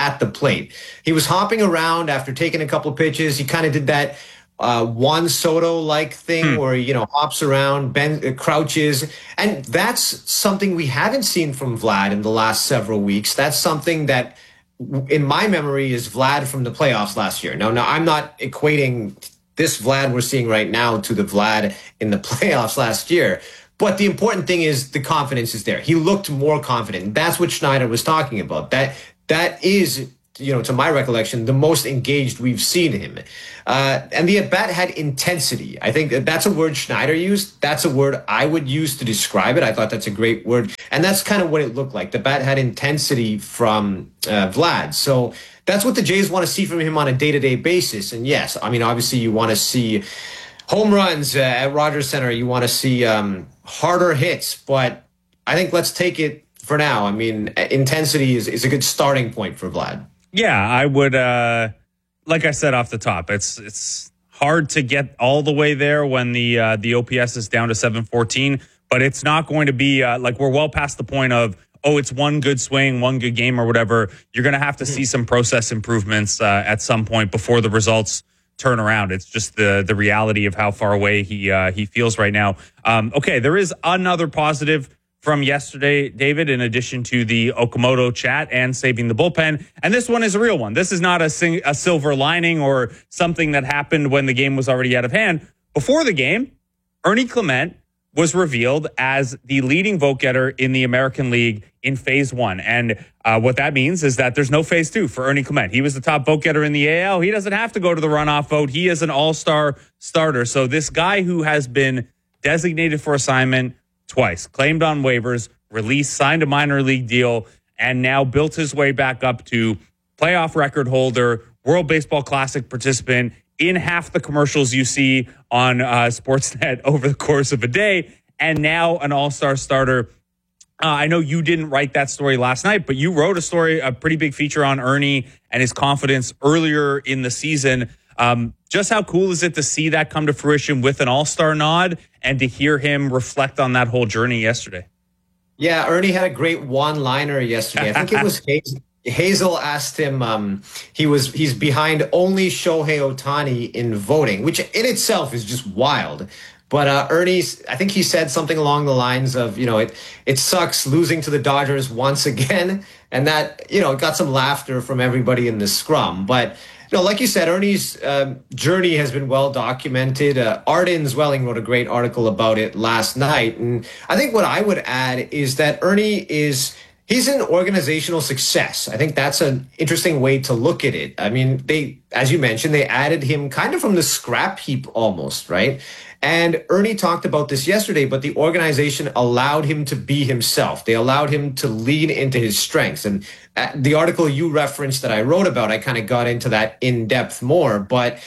at the plate. He was hopping around after taking a couple of pitches. He kind of did that uh, Juan Soto-like thing hmm. where, you know, hops around, bend, uh, crouches. And that's something we haven't seen from Vlad in the last several weeks. That's something that, in my memory, is Vlad from the playoffs last year. Now, now I'm not equating this Vlad we're seeing right now to the Vlad in the playoffs last year. But the important thing is the confidence is there. He looked more confident. That's what Schneider was talking about. That that is, you know, to my recollection, the most engaged we've seen him. Uh, and the at-bat had intensity. I think that that's a word Schneider used. That's a word I would use to describe it. I thought that's a great word. And that's kind of what it looked like. The bat had intensity from uh, Vlad. So that's what the Jays want to see from him on a day-to-day basis. And yes, I mean, obviously you want to see home runs uh, at Rogers Center. You want to see um, harder hits, but I think let's take it for now. I mean, intensity is, is a good starting point for Vlad. Yeah, I would, uh, like I said off the top, it's it's hard to get all the way there when the uh, the O P S is down to seven fourteen, but it's not going to be uh, like we're well past the point of, oh, it's one good swing, one good game or whatever. You're going to have to mm-hmm. see some process improvements uh, at some point before the results turn around. It's just the the reality of how far away he uh, he feels right now. Um, okay, there is another positive from yesterday, David, in addition to the Okamoto chat and saving the bullpen. And this one is a real one. This is not a, sing- a silver lining or something that happened when the game was already out of hand. Before the game, Ernie Clement was revealed as the leading vote getter in the American League in phase one. And uh, what that means is that there's no phase two for Ernie Clement. He was the top vote getter in the A L. He doesn't have to go to the runoff vote. He is an all-star starter. So this guy who has been designated for assignment twice, claimed on waivers, released, signed a minor league deal, and now built his way back up to playoff record holder, World Baseball Classic participant in half the commercials you see on uh, Sportsnet over the course of a day, and now an all-star starter. Uh, I know you didn't write that story last night, but you wrote a story, a pretty big feature on Ernie and his confidence earlier in the season. Um, just how cool is it to see that come to fruition with an all-star nod and to hear him reflect on that whole journey yesterday? Yeah, Ernie had a great one-liner yesterday. I think it was Hazel, Hazel asked him, um, he was he's behind only Shohei Ohtani in voting, which in itself is just wild. But uh, Ernie, I think he said something along the lines of, you know, it it sucks losing to the Dodgers once again. And that, you know, got some laughter from everybody in the scrum. But no, like you said, Ernie's uh, journey has been well documented. Uh, Arden Zwelling wrote a great article about it last night. And I think what I would add is that Ernie is, he's an organizational success. I think that's an interesting way to look at it. I mean, they, as you mentioned, they added him kind of from the scrap heap almost, right? And Ernie talked about this yesterday, but the organization allowed him to be himself. They allowed him to lean into his strengths. And the article you referenced that I wrote about, I kind of got into that in depth more, but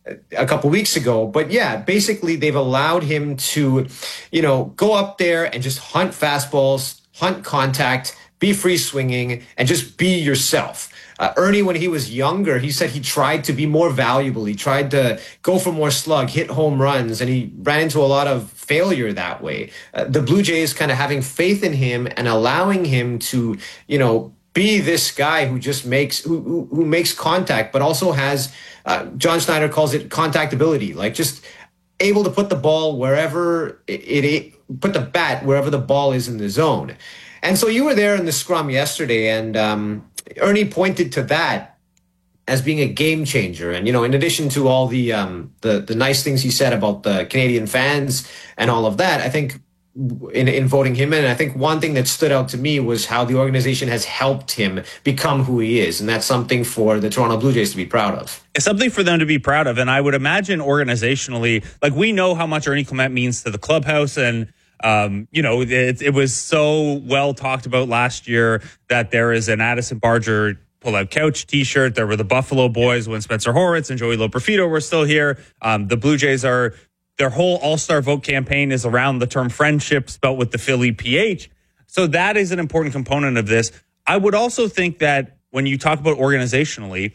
a couple weeks ago. But yeah, basically they've allowed him to, you know, go up there and just hunt fastballs, hunt contact, be free swinging, and just be yourself. Uh, Ernie, when he was younger, he said he tried to be more valuable. He tried to go for more slug, hit home runs, and he ran into a lot of failure that way. Uh, the Blue Jays kind of having faith in him and allowing him to, you know, be this guy who just makes who who, who makes contact, but also has uh, John Schneider calls it contactability, like just able to put the ball wherever it, it put the bat wherever the ball is in the zone. And so you were there in the scrum yesterday, and um, Ernie pointed to that as being a game changer. And, you know, in addition to all the, um, the the nice things he said about the Canadian fans and all of that, I think in, in voting him in, I think one thing that stood out to me was how the organization has helped him become who he is. And that's something for the Toronto Blue Jays to be proud of. It's something for them to be proud of. And I would imagine organizationally, like we know how much Ernie Clement means to the clubhouse, and Um, you know, it, it was so well talked about last year that there is an Addison Barger pull-out couch T-shirt. There were the Buffalo Boys when Spencer Horwitz and Joey Loperfido were still here. Um, the Blue Jays are, their whole all-star vote campaign is around the term friendship spelt with the Philly P H. So that is an important component of this. I would also think that when you talk about organizationally,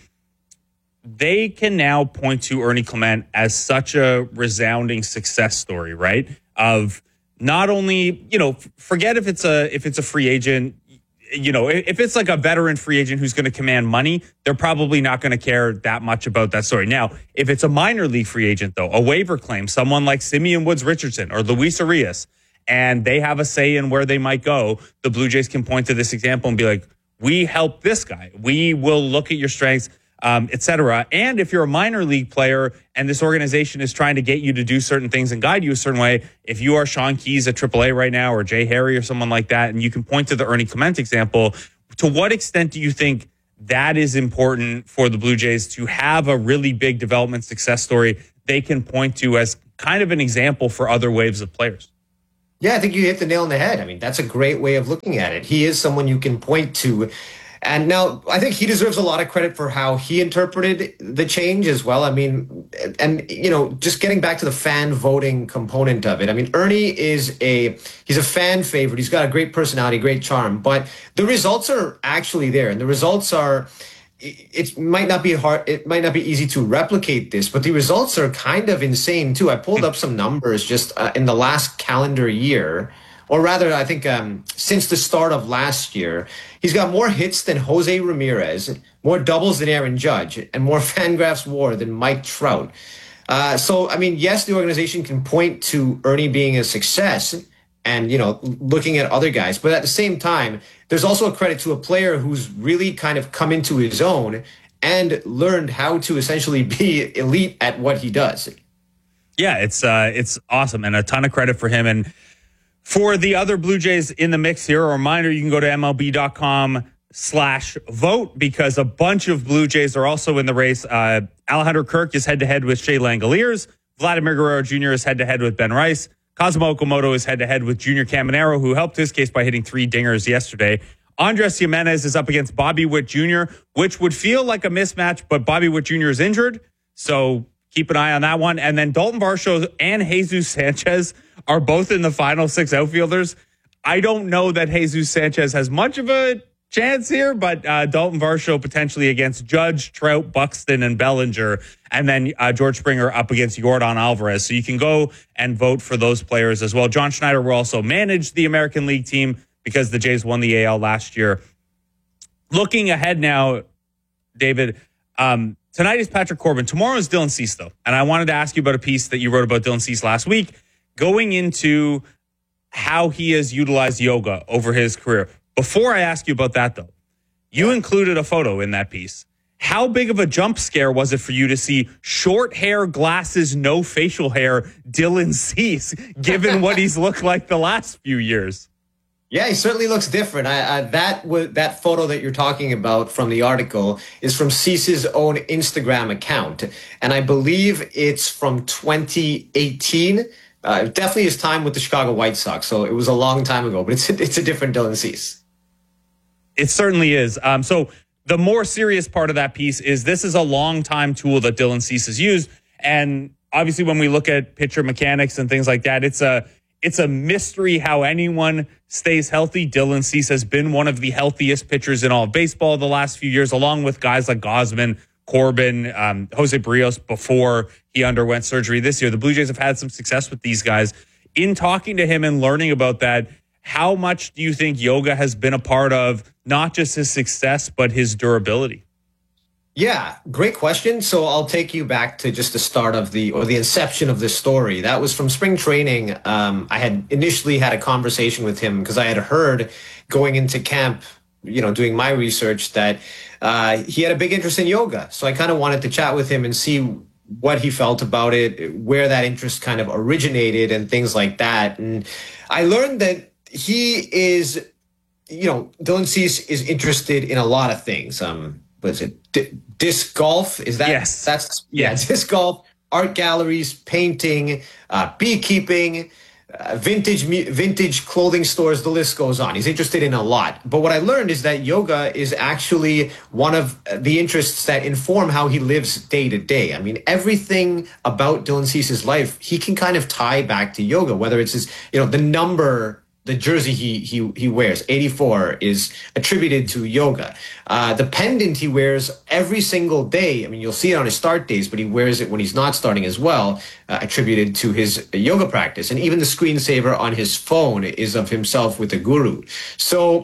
they can now point to Ernie Clement as such a resounding success story, right? Of not only, you know, forget if it's a if it's a free agent, you know, if it's like a veteran free agent who's going to command money, they're probably not going to care that much about that story. Now, if it's a minor league free agent, though, a waiver claim, someone like Simeon Woods Richardson or Luis Arias, and they have a say in where they might go, the Blue Jays can point to this example and be like, we help this guy. We will look at your strengths, um, et cetera. And if you're a minor league player and this organization is trying to get you to do certain things and guide you a certain way, if you are Sean Keyes at triple A right now or Jay Harry or someone like that, and you can point to the Ernie Clement example, to what extent do you think that is important for the Blue Jays to have a really big development success story they can point to as kind of an example for other waves of players? Yeah, I think you hit the nail on the head. I mean, that's a great way of looking at it. He is someone you can point to. And now I think he deserves a lot of credit for how he interpreted the change as well. I mean, and, you know, just getting back to the fan voting component of it. I mean, Ernie is a, he's a fan favorite. He's got a great personality, great charm, but the results are actually there. And the results are, it might not be hard, it might not be easy to replicate this, but the results are kind of insane too. I pulled up some numbers just uh, in the last calendar year, or rather, I think um, since the start of last year. He's got more hits than Jose Ramirez, more doubles than Aaron Judge, and more Fangraphs WAR than Mike Trout. Uh, so, I mean, yes, the organization can point to Ernie being a success and, you know, looking at other guys. But at the same time, there's also a credit to a player who's really kind of come into his own and learned how to essentially be elite at what he does. Yeah, it's uh, it's awesome, and a ton of credit for him. And for the other Blue Jays in the mix here, a reminder, you can go to M L B dot com slash vote because a bunch of Blue Jays are also in the race. Uh, Alejandro Kirk is head-to-head with Shea Langoliers. Vladimir Guerrero Junior is head-to-head with Ben Rice. Cosmo Okamoto is head-to-head with Junior Caminero, who helped his case by hitting three dingers yesterday. Andres Jimenez is up against Bobby Witt Junior, which would feel like a mismatch, but Bobby Witt Junior is injured, so keep an eye on that one. And then Dalton Varsho and Jesus Sanchez are both in the final six outfielders. I don't know that Jesus Sanchez has much of a chance here, but uh, Dalton Varsho potentially against Judge, Trout, Buxton, and Bellinger, and then uh, George Springer up against Yordan Alvarez. So you can go and vote for those players as well. John Schneider will also manage the American League team because the Jays won the A L last year. Looking ahead now, David, um, tonight is Patrick Corbin. Tomorrow is Dylan Cease, though. And I wanted to ask you about a piece that you wrote about Dylan Cease last week, going into how he has utilized yoga over his career. Before I ask you about that, though, you included a photo in that piece. How big of a jump scare was it for you to see short hair, glasses, no facial hair, Dylan Cease, given what he's looked like the last few years? Yeah, he certainly looks different. I, I, that w- that photo that you're talking about from the article is from Cease's own Instagram account, and I believe it's from twenty eighteen. Uh, definitely his time with the Chicago White Sox, so it was a long time ago, but it's a, it's a different Dylan Cease. It certainly is. Um, so the more serious part of that piece is this is a long-time tool that Dylan Cease has used, and obviously when we look at pitcher mechanics and things like that, it's a it's a mystery how anyone stays healthy. Dylan Cease has been one of the healthiest pitchers in all of baseball the last few years, along with guys like Gausman, Corbin, um, Jose Barrios before he underwent surgery this year. The Blue Jays have had some success with these guys. In talking to him and learning about that, how much do you think yoga has been a part of not just his success, but his durability? Yeah, great question. So I'll take you back to just the start of the, or the inception of this story. That was from spring training. Um, I had initially had a conversation with him because I had heard going into camp, you know, doing my research that uh, he had a big interest in yoga. So I kind of wanted to chat with him and see what he felt about it, where that interest kind of originated and things like that. And I learned that he is, you know, Dylan Cease is interested in a lot of things. Um, what is it? D- disc golf? Is that? Yes. That's, yeah, yes. Disc golf, art galleries, painting, uh, beekeeping, uh, vintage, vintage clothing stores, the list goes on. He's interested in a lot. But what I learned is that yoga is actually one of the interests that inform how he lives day to day. I mean, everything about Dylan Cease's life, he can kind of tie back to yoga, whether it's his, you know, the number, the jersey he he he wears, eighty-four, is attributed to yoga. Uh, the pendant he wears every single day, I mean, you'll see it on his start days, but he wears it when he's not starting as well, uh, attributed to his yoga practice. And even the screensaver on his phone is of himself with a guru. So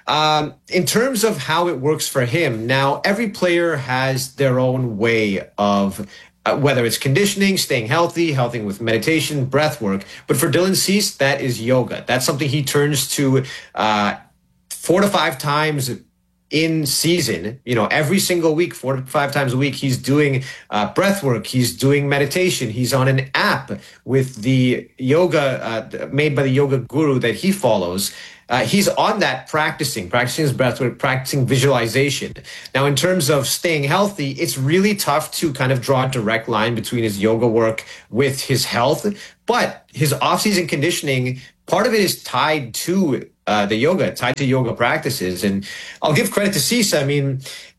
um, in terms of how it works for him, now every player has their own way of uh, whether it's conditioning, staying healthy, helping with meditation, breath work. But for Dylan Cease, that is yoga. That's something he turns to uh, four to five times in season, you know, every single week, four to five times a week, he's doing uh, breath work. He's doing meditation. He's on an app with the yoga uh, made by the yoga guru that he follows. Uh, he's on that practicing, practicing his breath work, practicing visualization. Now, in terms of staying healthy, it's really tough to kind of draw a direct line between his yoga work with his health. But his off-season conditioning, part of it is tied to Uh, the yoga, tied to yoga practices. And I'll give credit to Cease. I mean,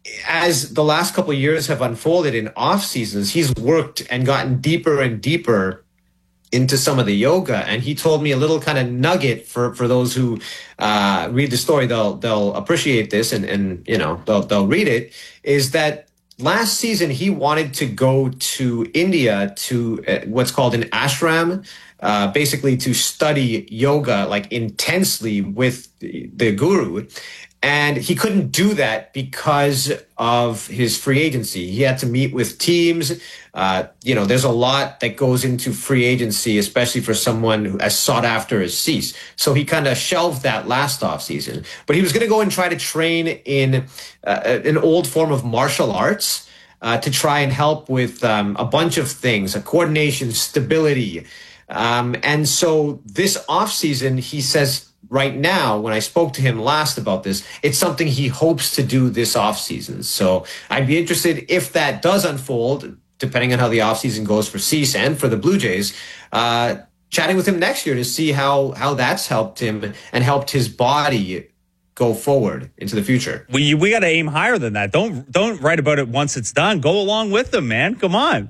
as the last couple of years have unfolded in off seasons, he's worked and gotten deeper and deeper into some of the yoga. And he told me a little kind of nugget for, for those who uh, read the story. They'll, they'll appreciate this and, and, you know, they'll, they'll read it, is that last season he wanted to go to India to uh, what's called an ashram, Uh, basically to study yoga like intensely with the, the guru. And he couldn't do that because of his free agency. He had to meet with teams. Uh, you know, there's a lot that goes into free agency, especially for someone who as sought after as Cease. So he kind of shelved that last off season. But he was going to go and try to train in uh, an old form of martial arts uh, to try and help with um, a bunch of things, uh, coordination, stability. Um, and so this offseason, he says right now, when I spoke to him last about this, it's something he hopes to do this offseason. So I'd be interested if that does unfold, depending on how the offseason goes for Cease and for the Blue Jays, uh, chatting with him next year to see how, how that's helped him and helped his body go forward into the future. We we got to aim higher than that. Don't don't write about it once it's done. Go along with them, man. Come on.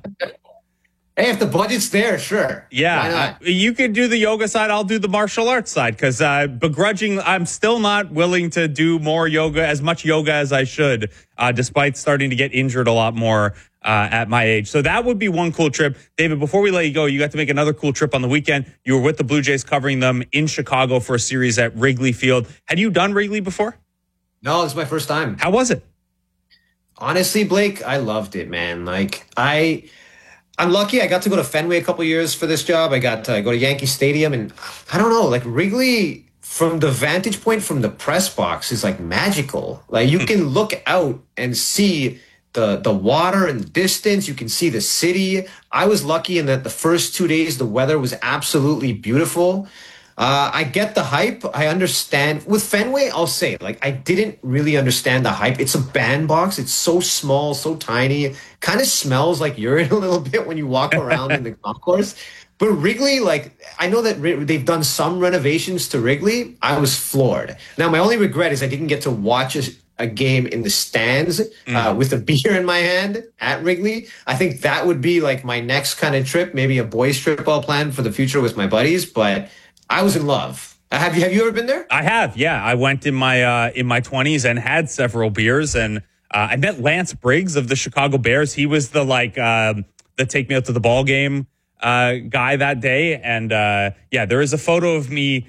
Hey, if the budget's there, sure. Yeah, uh, you could do the yoga side. I'll do the martial arts side because uh, begrudging, I'm still not willing to do more yoga, as much yoga as I should, uh, despite starting to get injured a lot more uh, at my age. So that would be one cool trip. David, before we let you go, you got to make another cool trip on the weekend. You were with the Blue Jays covering them in Chicago for a series at Wrigley Field. Had you done Wrigley before? No, this is my first time. How was it? Honestly, Blake, I loved it, man. Like, I... I'm lucky. I got to go to Fenway a couple years for this job. I got to go to Yankee Stadium, and I don't know, like Wrigley, from the vantage point from the press box, is like magical. Like you can look out and see the the water in the distance. You can see the city. I was lucky in that the first two days the weather was absolutely beautiful. Uh, I get the hype. I understand. With Fenway, I'll say, like, I didn't really understand the hype. It's a bandbox. It's so small, so tiny. Kind of smells like urine a little bit when you walk around in the concourse. But Wrigley, like, I know that they've done some renovations to Wrigley. I was floored. Now, my only regret is I didn't get to watch a, a game in the stands mm. uh, with a beer in my hand at Wrigley. I think that would be, like, my next kind of trip, maybe a boys' trip I'll plan for the future with my buddies. But I was in love. Have you have you ever been there? I have, yeah. I went in my uh, in my twenties and had several beers, and uh, I met Lance Briggs of the Chicago Bears. He was the like uh, the take me out to the ball game uh, guy that day, and uh, yeah, there is a photo of me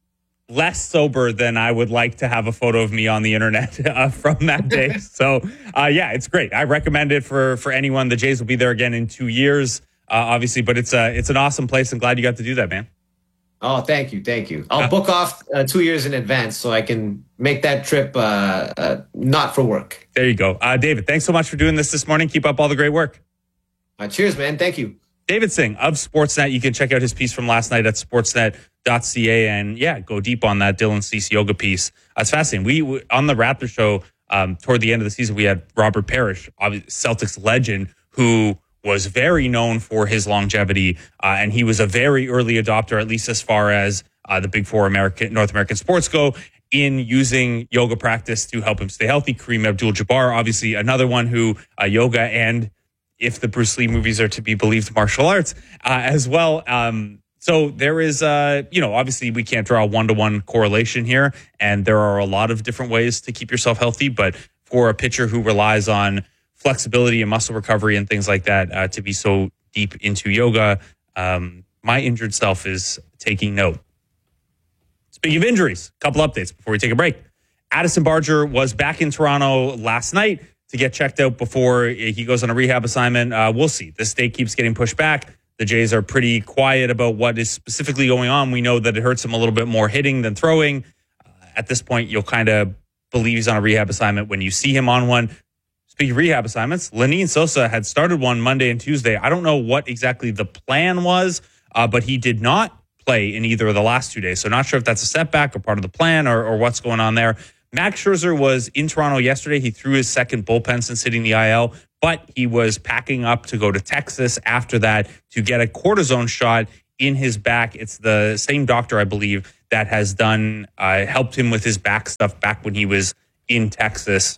less sober than I would like to have a photo of me on the internet uh, from that day. So uh, yeah, it's great. I recommend it for for anyone. The Jays will be there again in two years, uh, obviously, but it's a it's an awesome place. I'm glad you got to do that, man. Oh, thank you. Thank you. I'll book off uh, two years in advance so I can make that trip uh, uh, not for work. There you go. Uh, David, thanks so much for doing this this morning. Keep up all the great work. Uh, cheers, man. Thank you. David Singh of Sportsnet. You can check out his piece from last night at sportsnet dot c a and, yeah, go deep on that Dylan Cease yoga piece. Uh, it's fascinating. We, we on the Raptor show, um, toward the end of the season, we had Robert Parrish, Celtics legend, who was very known for his longevity, uh, and he was a very early adopter, at least as far as uh, the big four American North American sports go, in using yoga practice to help him stay healthy. Kareem Abdul-Jabbar, obviously another one who uh, yoga and, if the Bruce Lee movies are to be believed, martial arts uh, as well. Um, so there is, uh, you know, obviously we can't draw a one-to-one correlation here, and there are a lot of different ways to keep yourself healthy, but for a pitcher who relies on flexibility and muscle recovery and things like that uh, to be so deep into yoga, um, my injured self is taking note. Speaking of injuries, a couple updates before we take a break. Addison Barger was back in Toronto last night to get checked out before he goes on a rehab assignment. Uh, we'll see. This date keeps getting pushed back. The Jays are pretty quiet about what is specifically going on. We know that it hurts him a little bit more hitting than throwing. Uh, at this point, you'll kind of believe he's on a rehab assignment when you see him on one. Speaking of rehab assignments, Lenyn Sosa had started one Monday and Tuesday. I don't know what exactly the plan was, uh, but he did not play in either of the last two days. So not sure if that's a setback or part of the plan or, or what's going on there. Max Scherzer was in Toronto yesterday. He threw his second bullpen since hitting the I L, but he was packing up to go to Texas after that to get a cortisone shot in his back. It's the same doctor, I believe, that has done, uh, helped him with his back stuff back when he was in Texas.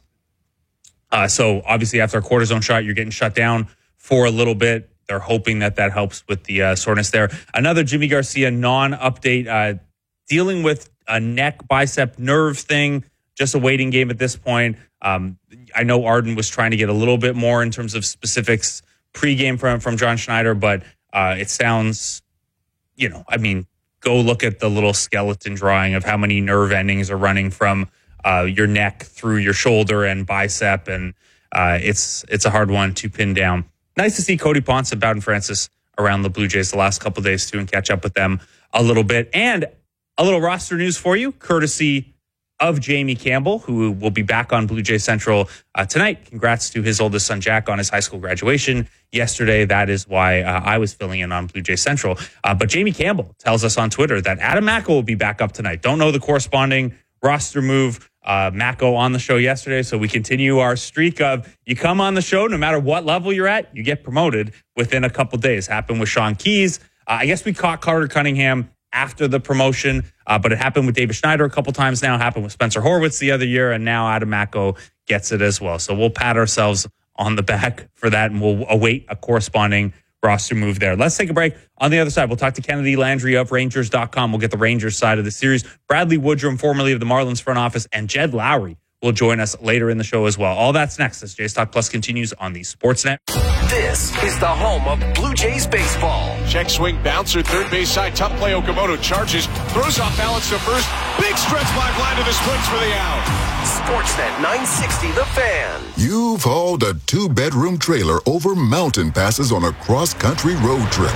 Uh, so obviously after a cortisone shot, you're getting shut down for a little bit. They're hoping that that helps with the uh, soreness there. Another Jimmy Garcia non-update, uh, dealing with a neck bicep nerve thing, just a waiting game at this point. Um, I know Arden was trying to get a little bit more in terms of specifics pregame from, from John Schneider, but uh, it sounds, you know, I mean, go look at the little skeleton drawing of how many nerve endings are running from Uh, your neck through your shoulder and bicep, and uh, it's it's a hard one to pin down. Nice to see Cody Ponce and Bowden Francis around the Blue Jays the last couple of days too, and catch up with them a little bit. And a little roster news for you, courtesy of Jamie Campbell, who will be back on Blue Jay Central uh, tonight. Congrats to his oldest son Jack on his high school graduation yesterday. That is why uh, I was filling in on Blue Jay Central. Uh, but Jamie Campbell tells us on Twitter that Adam Macko will be back up tonight. Don't know the corresponding roster move. Uh, Macko on the show yesterday, so we continue our streak of you come on the show, no matter what level you're at, you get promoted within a couple days. Happened with Sean Keys. Uh, I guess we caught Carter Cunningham after the promotion, uh, but it happened with David Schneider a couple times now, happened with Spencer Horwitz the other year, and now Adam Macko gets it as well. So we'll pat ourselves on the back for that, and we'll await a corresponding roster move there. Let's take a break. On the other side, we'll talk to Kennedy Landry of Rangers dot com. We'll get the Rangers side of the series. Bradley Woodrum, formerly of the Marlins front office, and Jed Lowry will join us later in the show as well. All that's next as Jays Talk Plus continues on the Sportsnet. This is the home of Blue Jays baseball. Check swing bouncer, third base side. Tough play. Okamoto charges, throws off balance to first. Big stretch by blind to the splits for the out. Sportsnet nine sixty, The Fan. You've hauled a two-bedroom trailer over mountain passes on a cross-country road trip.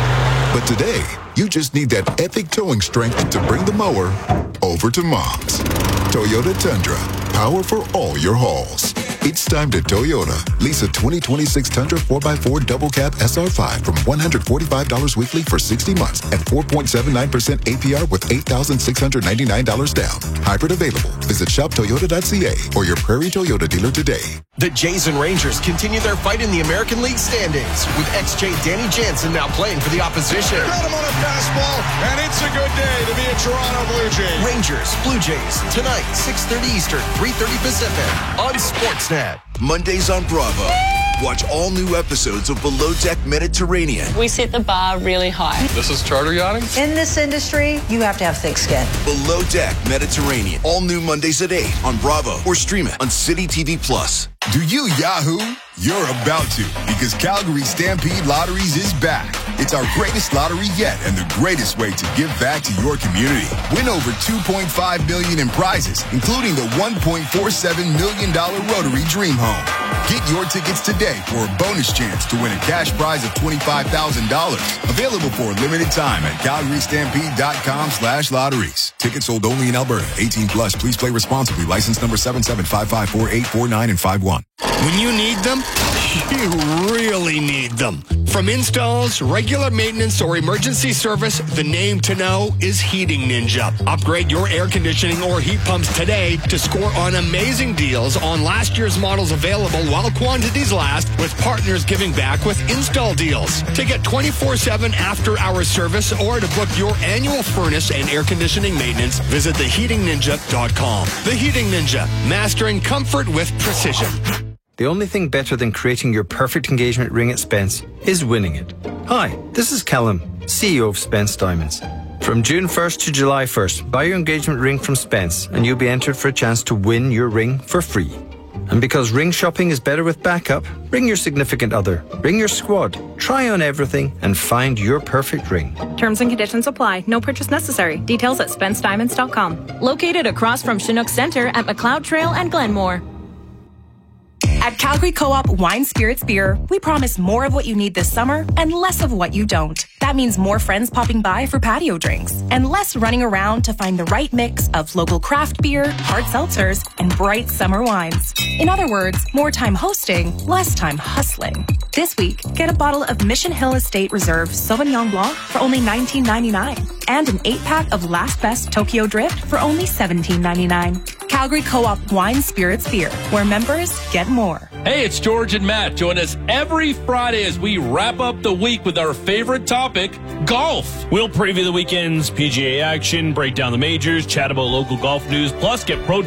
But today, you just need that epic towing strength to bring the mower over to Mom's. Toyota Tundra, power for all your hauls. It's time to Toyota. Lease a twenty twenty-six Tundra four by four double cab S R five from one hundred forty-five dollars weekly for sixty months at four point seven nine percent A P R with eight thousand six hundred ninety-nine dollars down. Hybrid available. Visit shop toyota dot c a or your Prairie Toyota dealer today. The Jays and Rangers continue their fight in the American League standings, with ex-Jay Danny Jansen now playing for the opposition. Got him on a fastball, and it's a good day to be a Toronto Blue Jay. Rangers, Blue Jays, tonight, six thirty Eastern, three thirty Pacific, on Sportsnet. Mondays on Bravo. Watch all new episodes of Below Deck Mediterranean. We set the bar really high. This is charter yachting? In this industry, you have to have thick skin. Below Deck Mediterranean. All new Mondays at eight on Bravo or stream it on City T V Plus. Do you Yahoo? You're about to, because Calgary Stampede Lotteries is back. It's our greatest lottery yet and the greatest way to give back to your community. Win over two point five million dollars in prizes, including the one point four seven million dollars Rotary Dream Home. Get your tickets today for a bonus chance to win a cash prize of twenty-five thousand dollars. Available for a limited time at calgary stampede dot com slash lotteries. Tickets sold only in Alberta. eighteen plus. Please play responsibly. License number seven seven five five four eight four nine and five one. When you need them, you really need them. From installs, regular maintenance, or emergency service, the name to know is Heating Ninja. Upgrade your air conditioning or heat pumps today to score on amazing deals on last year's models available while quantities last, with partners giving back with install deals. To get twenty-four seven after-hours service or to book your annual furnace and air conditioning maintenance, visit the heating ninja dot com. The Heating Ninja, mastering comfort with precision. The only thing better than creating your perfect engagement ring at Spence is winning it. Hi, this is Callum, C E O of Spence Diamonds. From June first to July first, buy your engagement ring from Spence and you'll be entered for a chance to win your ring for free. And because ring shopping is better with backup, bring your significant other, bring your squad, try on everything, and find your perfect ring. Terms and conditions apply. No purchase necessary. Details at spence diamonds dot com. Located across from Chinook Center at McLeod Trail and Glenmore. At Calgary Co-op Wine Spirits Beer, we promise more of what you need this summer and less of what you don't. That means more friends popping by for patio drinks and less running around to find the right mix of local craft beer, hard seltzers, and bright summer wines. In other words, more time hosting, less time hustling. This week, get a bottle of Mission Hill Estate Reserve Sauvignon Blanc for only nineteen ninety-nine and an eight-pack of Last Best Tokyo Drift for only seventeen ninety-nine. Calgary Co-op Wine Spirits Beer, where members get more. Hey, it's George and Matt. Join us every Friday as we wrap up the week with our favorite topic, golf. We'll preview the weekend's P G A action, break down the majors, chat about local golf news, plus get pro